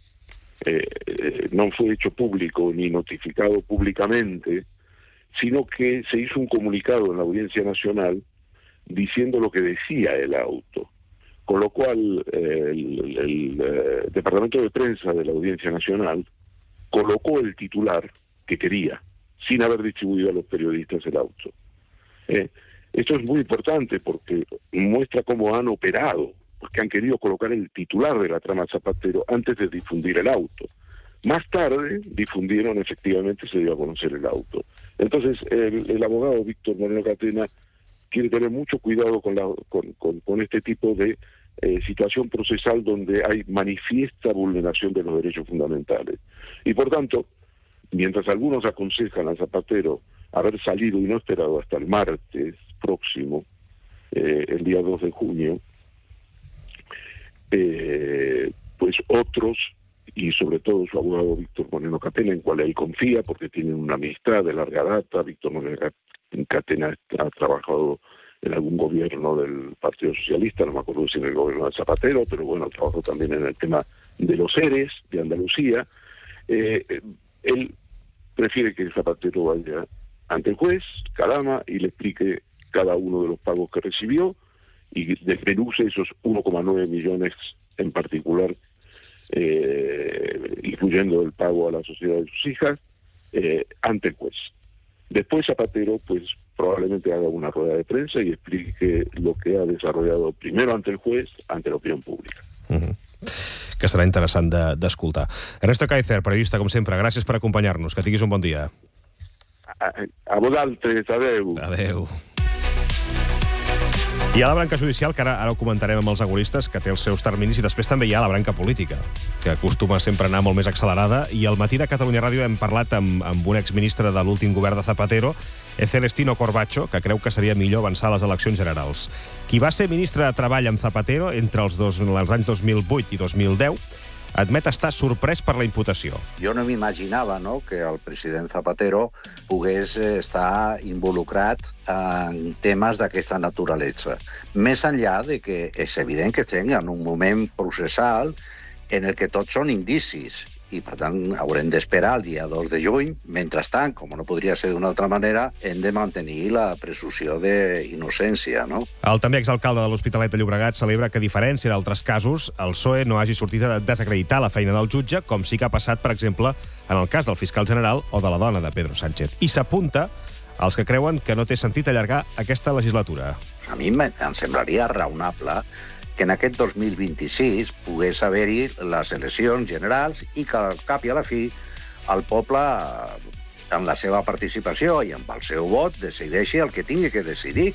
ni notificado públicamente, sino que se hizo un comunicado en la Audiencia Nacional diciendo lo que decía el auto. Con lo cual, el Departamento de Prensa de la Audiencia Nacional colocó el titular que quería, sin haber distribuido a los periodistas el auto. Esto es muy importante porque muestra cómo han operado, porque han querido colocar el titular de la trama Zapatero antes de difundir el auto. Más tarde difundieron, efectivamente, se dio a conocer el auto. Entonces, el abogado Víctor Moreno Catena quiere tener mucho cuidado con este tipo de situación procesal donde hay manifiesta vulneración de los derechos fundamentales. Y por tanto, mientras algunos aconsejan a Zapatero haber salido y no esperado hasta el martes próximo, el día 2 de junio, pues otros, y sobre todo su abogado Víctor Moreno Catena, en cual él confía porque tienen una amistad de larga data. Víctor Moreno Catena ha trabajado en algún gobierno del Partido Socialista, no me acuerdo si en el gobierno de Zapatero, pero bueno, trabajó también en el tema de los ERES de Andalucía. Él prefiere que Zapatero vaya ante el juez, Calama, y le explique cada uno de los pagos que recibió y desmenuce esos 1,9 millones en particular, incluyendo el pago a la sociedad de sus hijas, ante el juez. Después Zapatero, pues probablemente haga una rueda de prensa y explique lo que ha desarrollado primero ante el juez, ante la opinió pública. Que serà interessant d'escoltar. Ernesto Kaiser, periodista, com sempre, gràcies per acompanyar-nos. Que tinguis un bon dia. A vosaltres, adeu. Adeu. Hi ha la branca judicial, que ara ho comentarem amb els agoristes, que té els seus terminis, i després també hi ha la branca política, que acostuma sempre a anar molt més accelerada. I al matí de Catalunya Ràdio hem parlat amb un exministre de l'últim govern de Zapatero, Celestino Corbacho, que creu que seria millor avançar a les eleccions generals. Qui va ser ministre de Treball amb Zapatero entre els anys 2008 i 2010 admet estar sorprès per la imputació. Jo no m'imaginava, no, que el president Zapatero pogués estar involucrat en temes d'aquesta naturalesa. Més enllà de que és evident que estem en un moment processal en el que tots són indicis i, per tant, haurem d'esperar el dia 2 de juny. Mentrestant, com no podria ser d'una altra manera, hem de mantenir la presumpció d'innocència, no? El també exalcalde de l'Hospitalet de Llobregat celebra que, a diferència d'altres casos, el PSOE no hagi sortit a desacreditar la feina del jutge, com sí que ha passat, per exemple, en el cas del fiscal general o de la dona de Pedro Sánchez. I s'apunta als que creuen que no té sentit allargar aquesta legislatura. A mi em semblaria raonable que en aquest 2026 pogués haver-hi les eleccions generals i que al cap i a la fi el poble, en la seva participació i amb el seu vot, decideixi el que tingui que decidir.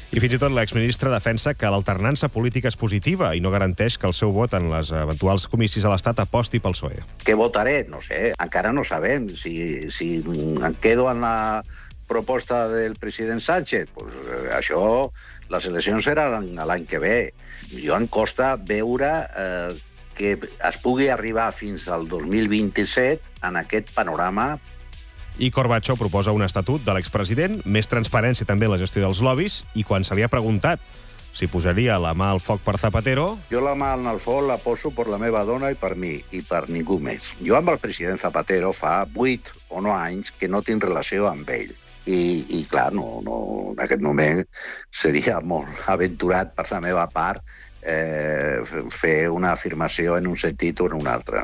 I fins i tot l'exministre defensa que l'alternança política és positiva i no garanteix que el seu vot en les eventuals comicis a l'Estat aposti pel PSOE. Què votaré? No sé, encara no sabem. Si em quedo en la proposta del president Sánchez, pues això, les eleccions seran l'any que ve. Jo em costa veure que es pugui arribar fins al 2027 en aquest panorama. I Corbacho proposa un estatut de l'expresident, més transparència també en la gestió dels lobbies, i quan se li ha preguntat si posaria la mà al foc per Zapatero... Jo la mà al foc la poso per la meva dona i per mi, i per ningú més. Jo amb el president Zapatero fa 8 o 9 anys que no tinc relació amb ell. I clar, en aquest moment seria molt aventurat per la meva part fer una afirmació en un sentit o en un altre.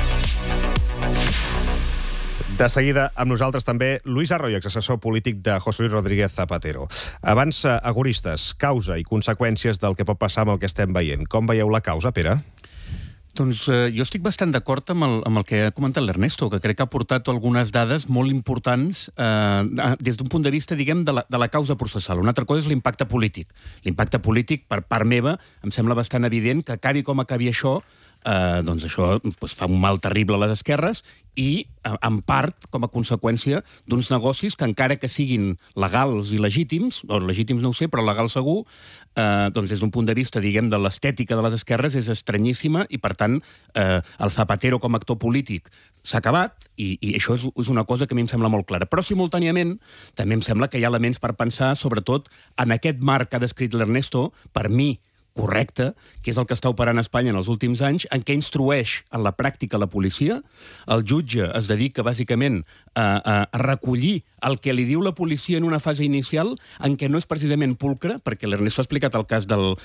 De seguida, amb nosaltres també, Luis Arroyo, exassessor polític de José Luis Rodríguez Zapatero. Abans, agoristes, causa i conseqüències del que pot passar amb el que estem veient. Com veieu la causa, Pere? Doncs jo estic bastant d'acord amb el que ha comentat l'Ernesto, que crec que ha portat algunes dades molt importants des d'un punt de vista, diguem, de la causa processal. Una altra cosa és l'impacte polític. L'impacte polític, per part meva, em sembla bastant evident que acabi com acabi això, doncs això fa un mal terrible a les esquerres i, en part, com a conseqüència d'uns negocis que, encara que siguin legals i legítims, o legítims no ho sé, però legals segur, doncs des d'un punt de vista, diguem, de l'estètica de les esquerres és estranyíssima i, per tant, el Zapatero com a actor polític s'ha acabat i això és una cosa que a mi em sembla molt clara. Però, simultàniament, també em sembla que hi ha elements per pensar, sobretot, en aquest marc que ha descrit l'Ernesto, per mi, correcte, que és el que està operant a Espanya en els últims anys, en què instrueix en la pràctica la policia. El jutge es dedica, bàsicament, a recollir el que li diu la policia en una fase inicial, en què no és precisament pulcre, perquè l'Ernesto ha explicat el cas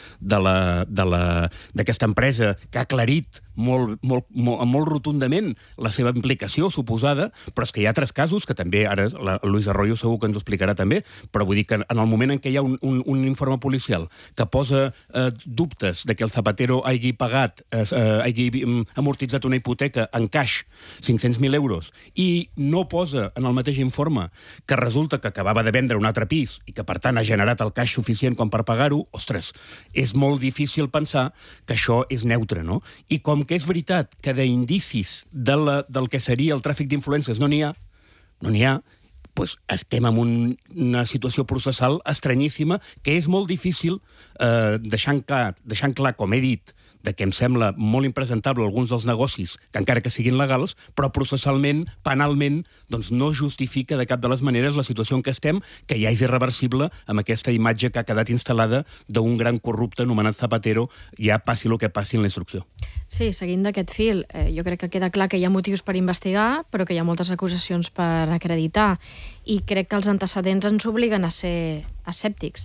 d'aquesta empresa que ha aclarit molt rotundament la seva implicació suposada, però és que hi ha altres casos, que també ara el Luis Arroyo segur que ens ho explicarà també, però vull dir que en el moment en què hi ha un informe policial que posa dubtes de que el Zapatero hagi pagat, hagi amortitzat una hipoteca en caix, 500.000 euros, i no posa en el mateix informe que resulta que acabava de vendre un altre pis i que, per tant, ha generat el caix suficient com per pagar-ho, ostres, és molt difícil pensar que això és neutre, no? I com que és veritat que d'indicis del que seria el tràfic d'influències no n'hi ha, doncs estem en una situació processal estranyíssima que és molt difícil, deixant clar, com he dit, de que em sembla molt impresentable alguns dels negocis, que encara que siguin legals, però processalment, penalment, doncs no justifica de cap de les maneres la situació en què estem, que ja és irreversible amb aquesta imatge que ha quedat instal·lada d'un gran corrupte anomenat Zapatero, ja passi el que passi en la instrucció. Sí, seguint d'aquest fil, jo crec que queda clar que hi ha motius per investigar, però que hi ha moltes acusacions per acreditar, i crec que els antecedents ens obliguen a ser escèptics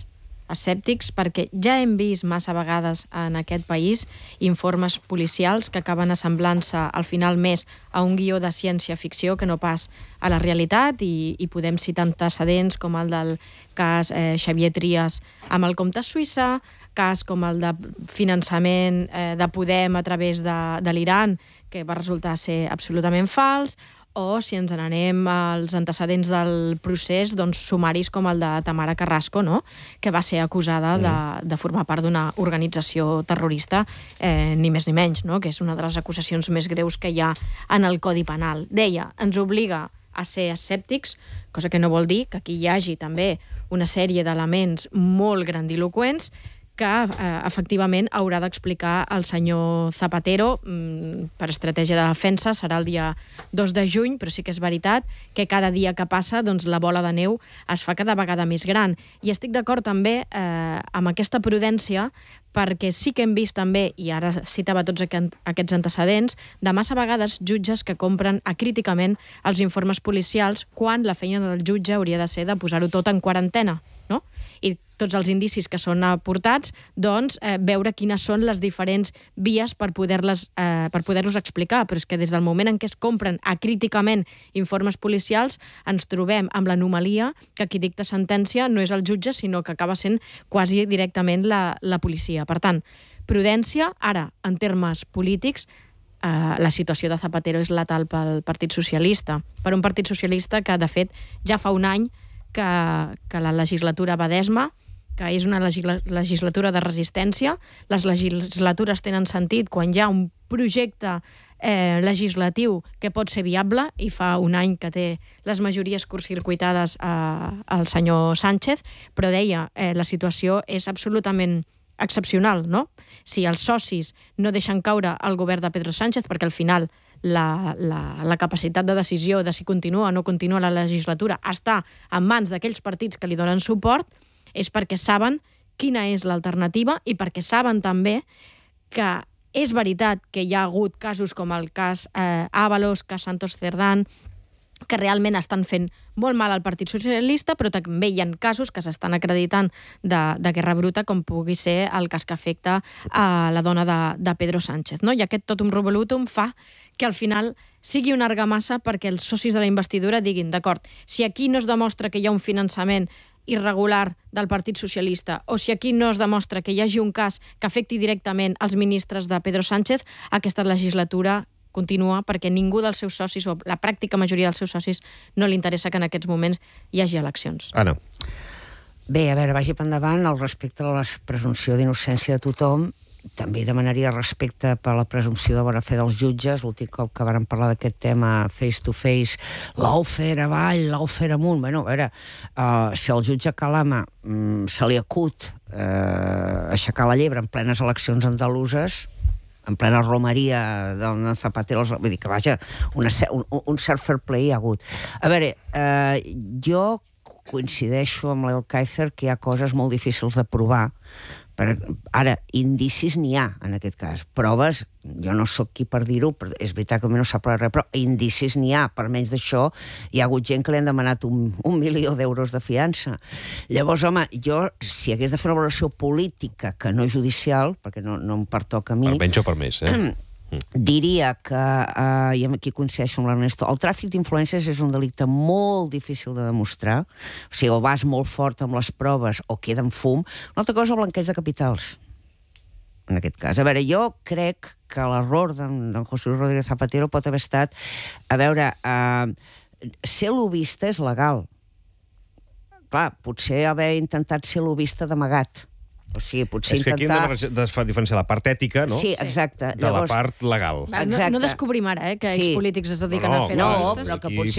perquè ja hem vist massa vegades en aquest país informes policials que acaben assemblant-se al final més a un guió de ciència-ficció que no pas a la realitat, i podem citar antecedents com el del cas Xavier Trias amb el compte Suïssa, cas com el de finançament de Podem a través de l'Iran, que va resultar ser absolutament fals, o, si ens n'anem als antecedents del procés, doncs sumaris com el de Tamara Carrasco, no?, que va ser acusada de formar part d'una organització terrorista, ni més ni menys, no?, que és una de les acusacions més greus que hi ha en el Codi Penal. Deia, ens obliga a ser escèptics, cosa que no vol dir que aquí hi hagi també una sèrie d'elements molt grandiloqüents que efectivament haurà d'explicar el senyor Zapatero per estratègia de defensa. Serà el dia 2 de juny, però sí que és veritat que cada dia que passa doncs, la bola de neu es fa cada vegada més gran. I estic d'acord també amb aquesta prudència, perquè sí que hem vist també, i ara citava tots aquests antecedents, de massa vegades jutges que compren acríticament els informes policials quan la feina del jutge hauria de ser de posar-ho tot en quarantena, no? I tots els indicis que són aportats, doncs veure quines són les diferents vies per poder-los explicar. Però és que des del moment en què es compren acríticament informes policials ens trobem amb l'anomalia que qui dicta sentència no és el jutge, sinó que acaba sent quasi directament la policia. Per tant, prudència. Ara, en termes polítics, la situació de Zapatero és letal pel Partit Socialista. Per un Partit Socialista que, de fet, ja fa un any que la legislatura va d'esma, que és una legislatura de resistència. Les legislatures tenen sentit quan hi ha un projecte legislatiu que pot ser viable, i fa un any que té les majories curtcircuitades el senyor Sánchez, però deia, la situació és absolutament excepcional, no? Si els socis no deixen caure el govern de Pedro Sánchez, perquè al final la capacitat de decisió de si continua o no continua la legislatura està en mans d'aquells partits que li donen suport, és perquè saben quina és l'alternativa i perquè saben també que és veritat que hi ha hagut casos com el cas Ábalos, cas Santos Cerdán, que realment estan fent molt mal al Partit Socialista, però també hi ha casos que s'estan acreditant de guerra bruta, com pugui ser el cas que afecta a la dona de Pedro Sánchez. I aquest totum revolutum fa que al final sigui una argamassa perquè els socis de la investidura diguin, d'acord, si aquí no es demostra que hi ha un finançament irregular del Partit Socialista, o si aquí no es demostra que hi hagi un cas que afecti directament els ministres de Pedro Sánchez, aquesta legislatura continua perquè ningú dels seus socis, o la pràctica majoria dels seus socis, no li interessa que en aquests moments hi hagi eleccions. Anna. Bé, a veure, vagi per endavant al respecte a la presumpció d'innocència de tothom. També demanaria respecte per la presumpció de bona fe dels jutges. L'últim cop que vàrem parlar d'aquest tema face to face, lawfare avall, lawfare amunt. Bueno, a veure, si al jutge Calama se li acut aixecar la llebre en plenes eleccions andaluses, en plena romeria del Zapatero, vull dir que, vaja, un cert fair play hi ha hagut. A veure, jo coincideixo amb l'Elkaizer que hi ha coses molt difícils de provar. Ara, indicis n'hi ha, en aquest cas. Proves, jo no sóc qui per dir-ho, però és veritat que no s'ha provat res, però indicis n'hi ha. Per menys d'això, hi ha hagut gent que li han demanat un milió d'euros de fiança. Llavors, home, jo, si hagués de fer una valoració política, que no judicial, perquè no em pertoca a mi... Per menys o per més, diria que, i aquí coincideixo amb l'Ernesto, el tràfic d'influències és un delicte molt difícil de demostrar. O sigui, o vas molt fort amb les proves o queda en fum. Una altra cosa, el blanqueig de capitals, en aquest cas. A veure, jo crec que l'error d'en José Luis Rodríguez Zapatero pot haver estat, a veure, ser lobbista és legal. Clar, potser haver intentat ser lobbista d'amagat. O sigui, potser és que aquí hem de diferenciar la part ètica, no? Sí, exacte. De la part legal. No descobrim ara que expolítics es dediquen a fer lobbyistes. No, però que potser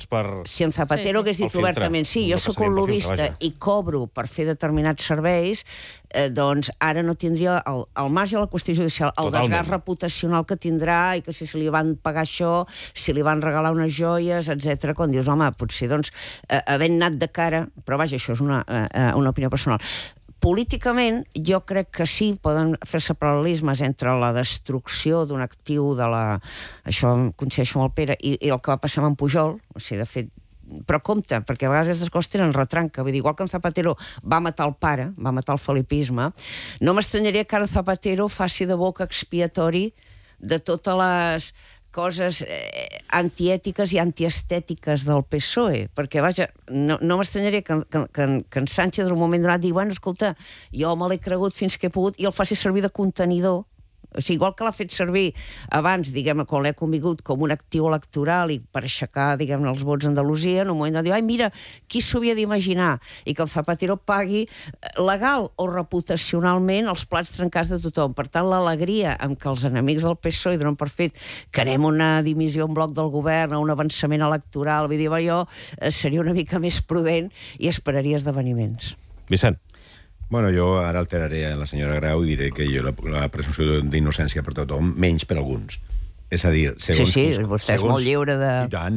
si en Zapatero hagués dit obertament sí, jo sóc un lobbyista i cobro per fer determinats serveis, doncs ara no tindria al marge de la qüestió judicial el desgast reputacional que tindrà i que si li van pagar això, si li van regalar unes joies, etc. Quan dius, home, potser doncs havent anat de cara, però vaja, això és una opinió personal. Políticament, jo crec que sí, poden fer-se paral·lelismes entre la destrucció d'un actiu de la... Això em coincideixo amb el Pere, i el que va passar amb en Pujol, o sigui, de fet, però compte, perquè a vegades aquestes coses tenen retranca, vull dir, igual que en Zapatero va matar el pare, va matar el felipisme, no m'estranyaria que ara Zapatero faci de boca expiatori de totes les coses antiètiques i antiestètiques del PSOE, perquè, vaja, no m'estranyaria que en Sánchez en un moment donat digui, bueno, escolta, jo me l'he cregut fins que he pogut, i el faci servir de contenidor. O sigui, igual que l'ha fet servir abans, diguem-ne, quan l'he convingut com un actiu electoral i per aixecar, diguem-ne, els vots a Andalusia, en un moment de dir, ai, mira, qui s'ho havia d'imaginar? I que el Zapatero pagui legal o reputacionalment els plats trencats de tothom. Per tant, l'alegria amb què els enemics del PSOE donen per fet que anem una dimissió en bloc del govern, a un avançament electoral, vull dir, jo seria una mica més prudent i esperaria esdeveniments. Vicent. Bueno, jo ara alteraré a la senyora Grau i diré que jo la presumpció d'innocència per tothom, menys per alguns. És a dir, segons... Sí, vostè és molt lliure de...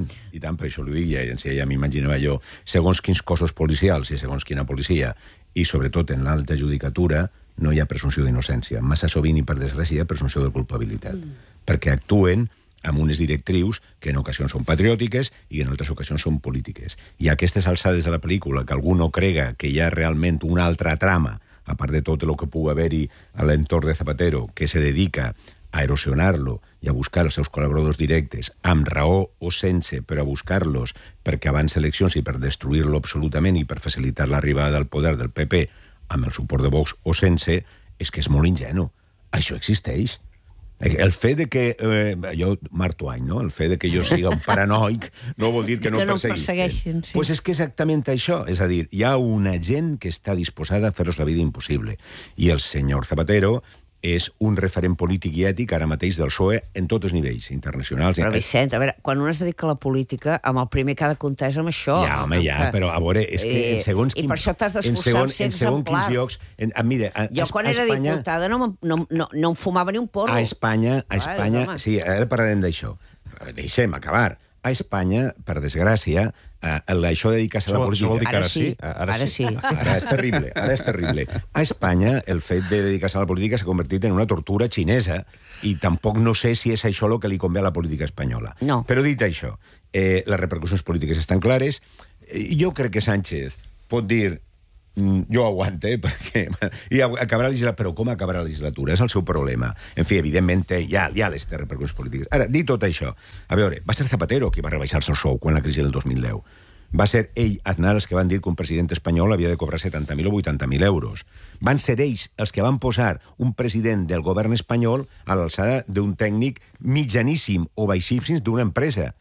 I tant, per això l'ho dic, ja m'imaginava jo. Segons quins cossos policials i segons quina policia, i sobretot en l'alta judicatura, no hi ha presumpció d'innocència. Massa sovint i per desgràcia hi ha presumpció de culpabilitat. Perquè actuen amb unes directrius que en ocasions són patriòtiques i en altres ocasions són polítiques. I a aquestes alçades de la pel·lícula, que algú no crega que hi ha realment una altra trama, a part de tot el que pugui haver-hi a l'entorn de Zapatero, que se dedica a erosionar-lo i a buscar els seus col·laboradors directes, amb raó o sense, però a buscar-los perquè abans eleccions i per destruir-lo absolutament i per facilitar l'arribada del poder del PP amb el suport de Vox o sense, és que és molt ingenu. Això existeix. El fet de que... jo, Marc Twain, no? El fet de que jo siga un paranoic no vol dir que no em persegueixin. Pues és que exactament això. És a dir, hi ha una gent que està disposada a fer-los la vida impossible. I el senyor Zapatero és un referent polític i ètic ara mateix del PSOE en tots els nivells, internacionals. Però, Vicent, a veure, quan un es dedica a la política, amb el primer que ha de comptar és amb això. Ja, home, però a veure, és que en segons... I per això t'has d'esforçar en ser exemplar. Llocs... Mira, jo, quan era diputada, no em fumava ni un porro. A Espanya, sí, ara parlarem d'això. Deixem acabar. A Espanya, per desgràcia, això de dedicar-se a la política... Això vol dir que ara sí? Ara sí. Ara és terrible. A Espanya, el fet de dedicar-se a la política s'ha convertit en una tortura xinesa i tampoc no sé si és això el que li convé a la política espanyola. No. Però dit això, les repercussions polítiques estan clares. Jo crec que Sánchez pot dir... Jo aguante, perquè... I acabarà la legislatura, però com acabarà la legislatura? És el seu problema. En fi, evidentment, ja les té repercussions polítiques. Ara, dit tot això, a veure, va ser Zapatero qui va rebaixar-se el sou quan la crisi del 2010. Va ser ell, Aznar, els que van dir que un president espanyol havia de cobrar 70.000 o 80.000 euros. Van ser ells els que van posar un president del govern espanyol a l'alçada d'un tècnic mitjaníssim o baixíssim d'una empresa.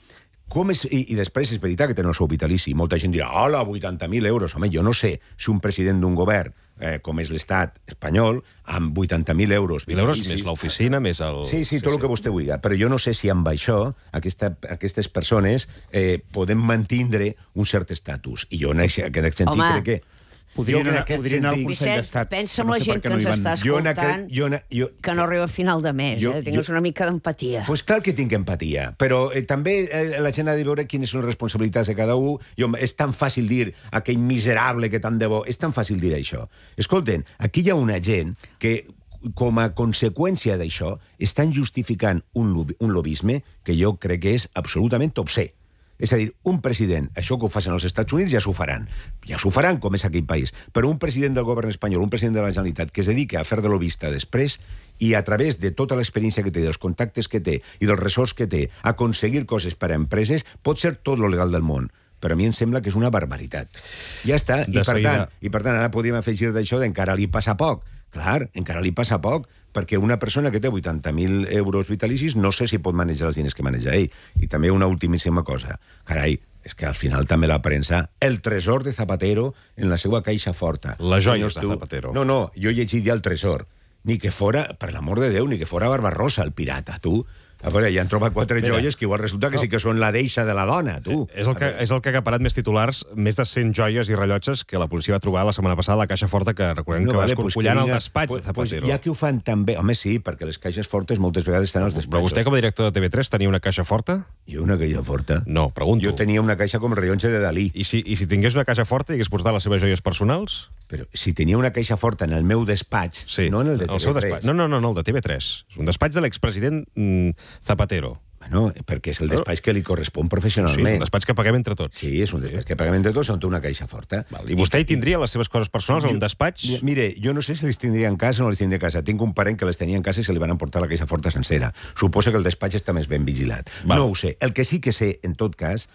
I després és veritat que tenen el sou vitalici. Molta gent dirà, hola, 80.000 euros. Home, jo no sé si un president d'un govern, com és l'estat espanyol, amb 80.000 euros... 1.000 euros més l'oficina, més el... Sí, tot el que vostè vulgui. Però jo no sé si amb això aquestes persones poden mantindre un cert estatus. I jo en aquest sentit crec que... Podrien anar al Consell d'Estat. Pensa en la gent que ens està escoltant que no arriba a final de mes. Tingues una mica d'empatia. Pues clar que tinc empatia, però també la gent ha de veure quines són les responsabilitats de cada un. És tan fàcil dir aquell miserable que tant de bo... És tan fàcil dir això. Escolten, aquí hi ha una gent que, com a conseqüència d'això, estan justificant un lobisme que jo crec que és absolutament obscè. És a dir, un president, això que ho facin als Estats Units ja s'ho faran. Ja s'ho faran, com és aquell país. Però un president del govern espanyol, un president de la Generalitat, que es dedica a fer de lobista després i a través de tota l'experiència que té, dels contactes que té i dels ressorts que té, aconseguir coses per a empreses, pot ser tot lo legal del món. Però a mi em sembla que és una barbaritat. Ja està. I per tant, ara podríem afegir d'això d'encara li passa poc. Clar, encara li passa poc, perquè una persona que té 80.000 euros vitalicis no sé si pot manejar els diners que maneja ell. I també una ultimíssima cosa. Carai, és que al final també la premsa, el tresor de Zapatero en la seva caixa forta. Les joies de Zapatero. No, jo he llegit ja el tresor. Ni que fora, per l'amor de Déu, ni que fora Barbarossa, el pirata, tu. A veure, ja han trobat 4 joies que igual resulta que sí que són la deixa de la dona, tu. És el que ha acaparat més titulars, més de 100 joies i rellotges que la policia va trobar la setmana passada a la caixa forta, que recordem que va escorcollant el despatx de Zapatero. Ja que ho fan també... Home, sí, perquè les caixes fortes moltes vegades estan als despatxos. Però vostè, com a director de TV3, tenia una caixa forta? Jo una caixa forta? No, pregunto. Jo tenia una caixa com el rellotge de Dalí. I si tingués una caixa forta i hagués portat les seves joies personals? Però si tenia una caixa forta en el meu despatx, no en el de TV3. El seu despatx. No, el de TV3. És un despatx de l'expresident Zapatero. Bueno, perquè és el despatx que li correspon professionalment. Sí, és un despatx que paguem entre tots. Sí, és un despatx que paguem entre tots on té una caixa forta. I vostè hi tindria les seves coses personals en un despatx? Mire, jo no sé si les tindria en casa o no les tindria a casa. Tinc un parent que les tenia en casa i se li van emportar la caixa forta sencera. Suposo que el despatx està més ben vigilat. No ho sé. El que sí que sé, en tot cas,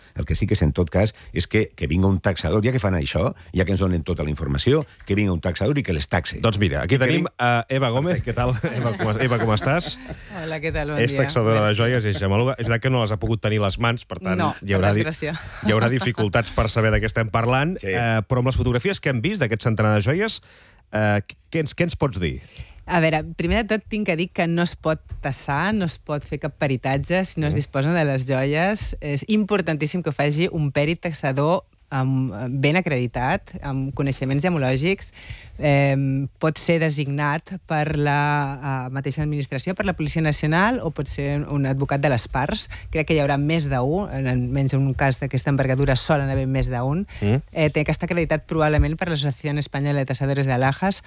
és que vinga un taxador, ja que fan això, ja que ens donen tota la informació, que vinga un taxador i que les taxe. Doncs mira, aquí tenim a Eva Gómez. Què tal, Eva, com estàs? Hola, què tal? Bon dia. És taxadora de joies i xamaluga. És veritat que no les ha pogut tenir les mans, per tant, hi haurà dificultats per saber de què estem parlant, però amb les fotografies que hem vist d'aquest centenar de joies, què ens pots dir? A veure, primer de tot tinc que dir que no es pot tassar, no es pot fer cap peritatge si no es disposen de les joies. És importantíssim que ho faci un pèrit taxador ben acreditat, amb coneixements gemològics, pot ser designat per la mateixa administració, per la Policia Nacional, o pot ser un advocat de les parts. Crec que hi haurà més d'un, almenys en un cas d'aquesta envergadura solen haver més d'un. Té que estar acreditat probablement per l'Associació Espanyola de Tasadores de Alhajas,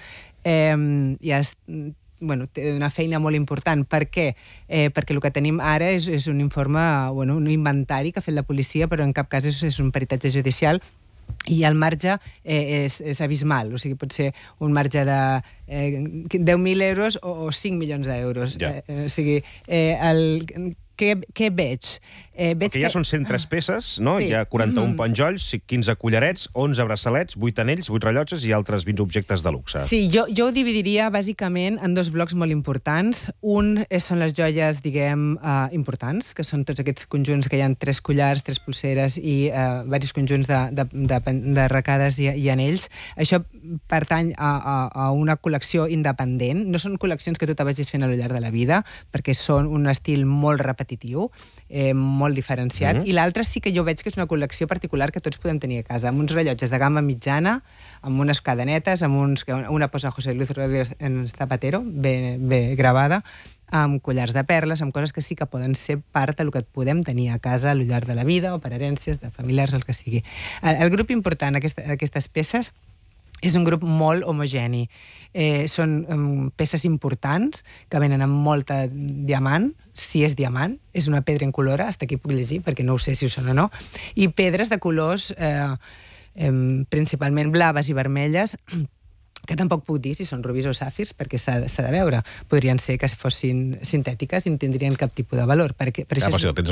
té una feina molt important. Per què? Perquè el que tenim ara és un informe, un inventari que ha fet la policia, però en cap cas és un peritatge judicial, i el marge és abismal. O sigui, pot ser un marge de 10.000 euros o 5 milions d'euros. O sigui, què veig? Veig que ja són 103 peces, no? Sí. Hi ha 41 penjolls, 15 collarets, 11 braçalets, 8 anells, 8 rellotges i altres 20 objectes de luxe. Sí, jo ho dividiria bàsicament en dos blocs molt importants. Un són les joies, diguem, importants, que són tots aquests conjunts que hi ha 3 collars, 3 pulseres i diversos conjunts de arracades i anells. Això pertany a una col·lecció independent. No són col·leccions que tu te vagis fent al llarg de la vida, perquè són un estil molt repetitiu, molt diferenciat, i l'altre sí que jo veig que és una col·lecció particular que tots podem tenir a casa, amb uns rellotges de gamma mitjana, amb unes cadenetes, amb una posa José Luis Rodríguez en Zapatero, ben gravada, amb collars de perles, amb coses que sí que poden ser part del que podem tenir a casa al llarg de la vida, o per herències, de familiars, el que sigui. El grup important d'aquestes peces és un grup molt homogeni. Són peces importants que venen amb molta diamant, si és diamant, és una pedra incolora, hasta aquí puc llegir perquè no ho sé si ho són o no, i pedres de colors principalment blaves i vermelles, que tampoc puc dir si són rubis o sàfirs, perquè s'ha de veure. Podrien ser que fossin sintètiques i no tindrien cap tipus de valor. Però si el tens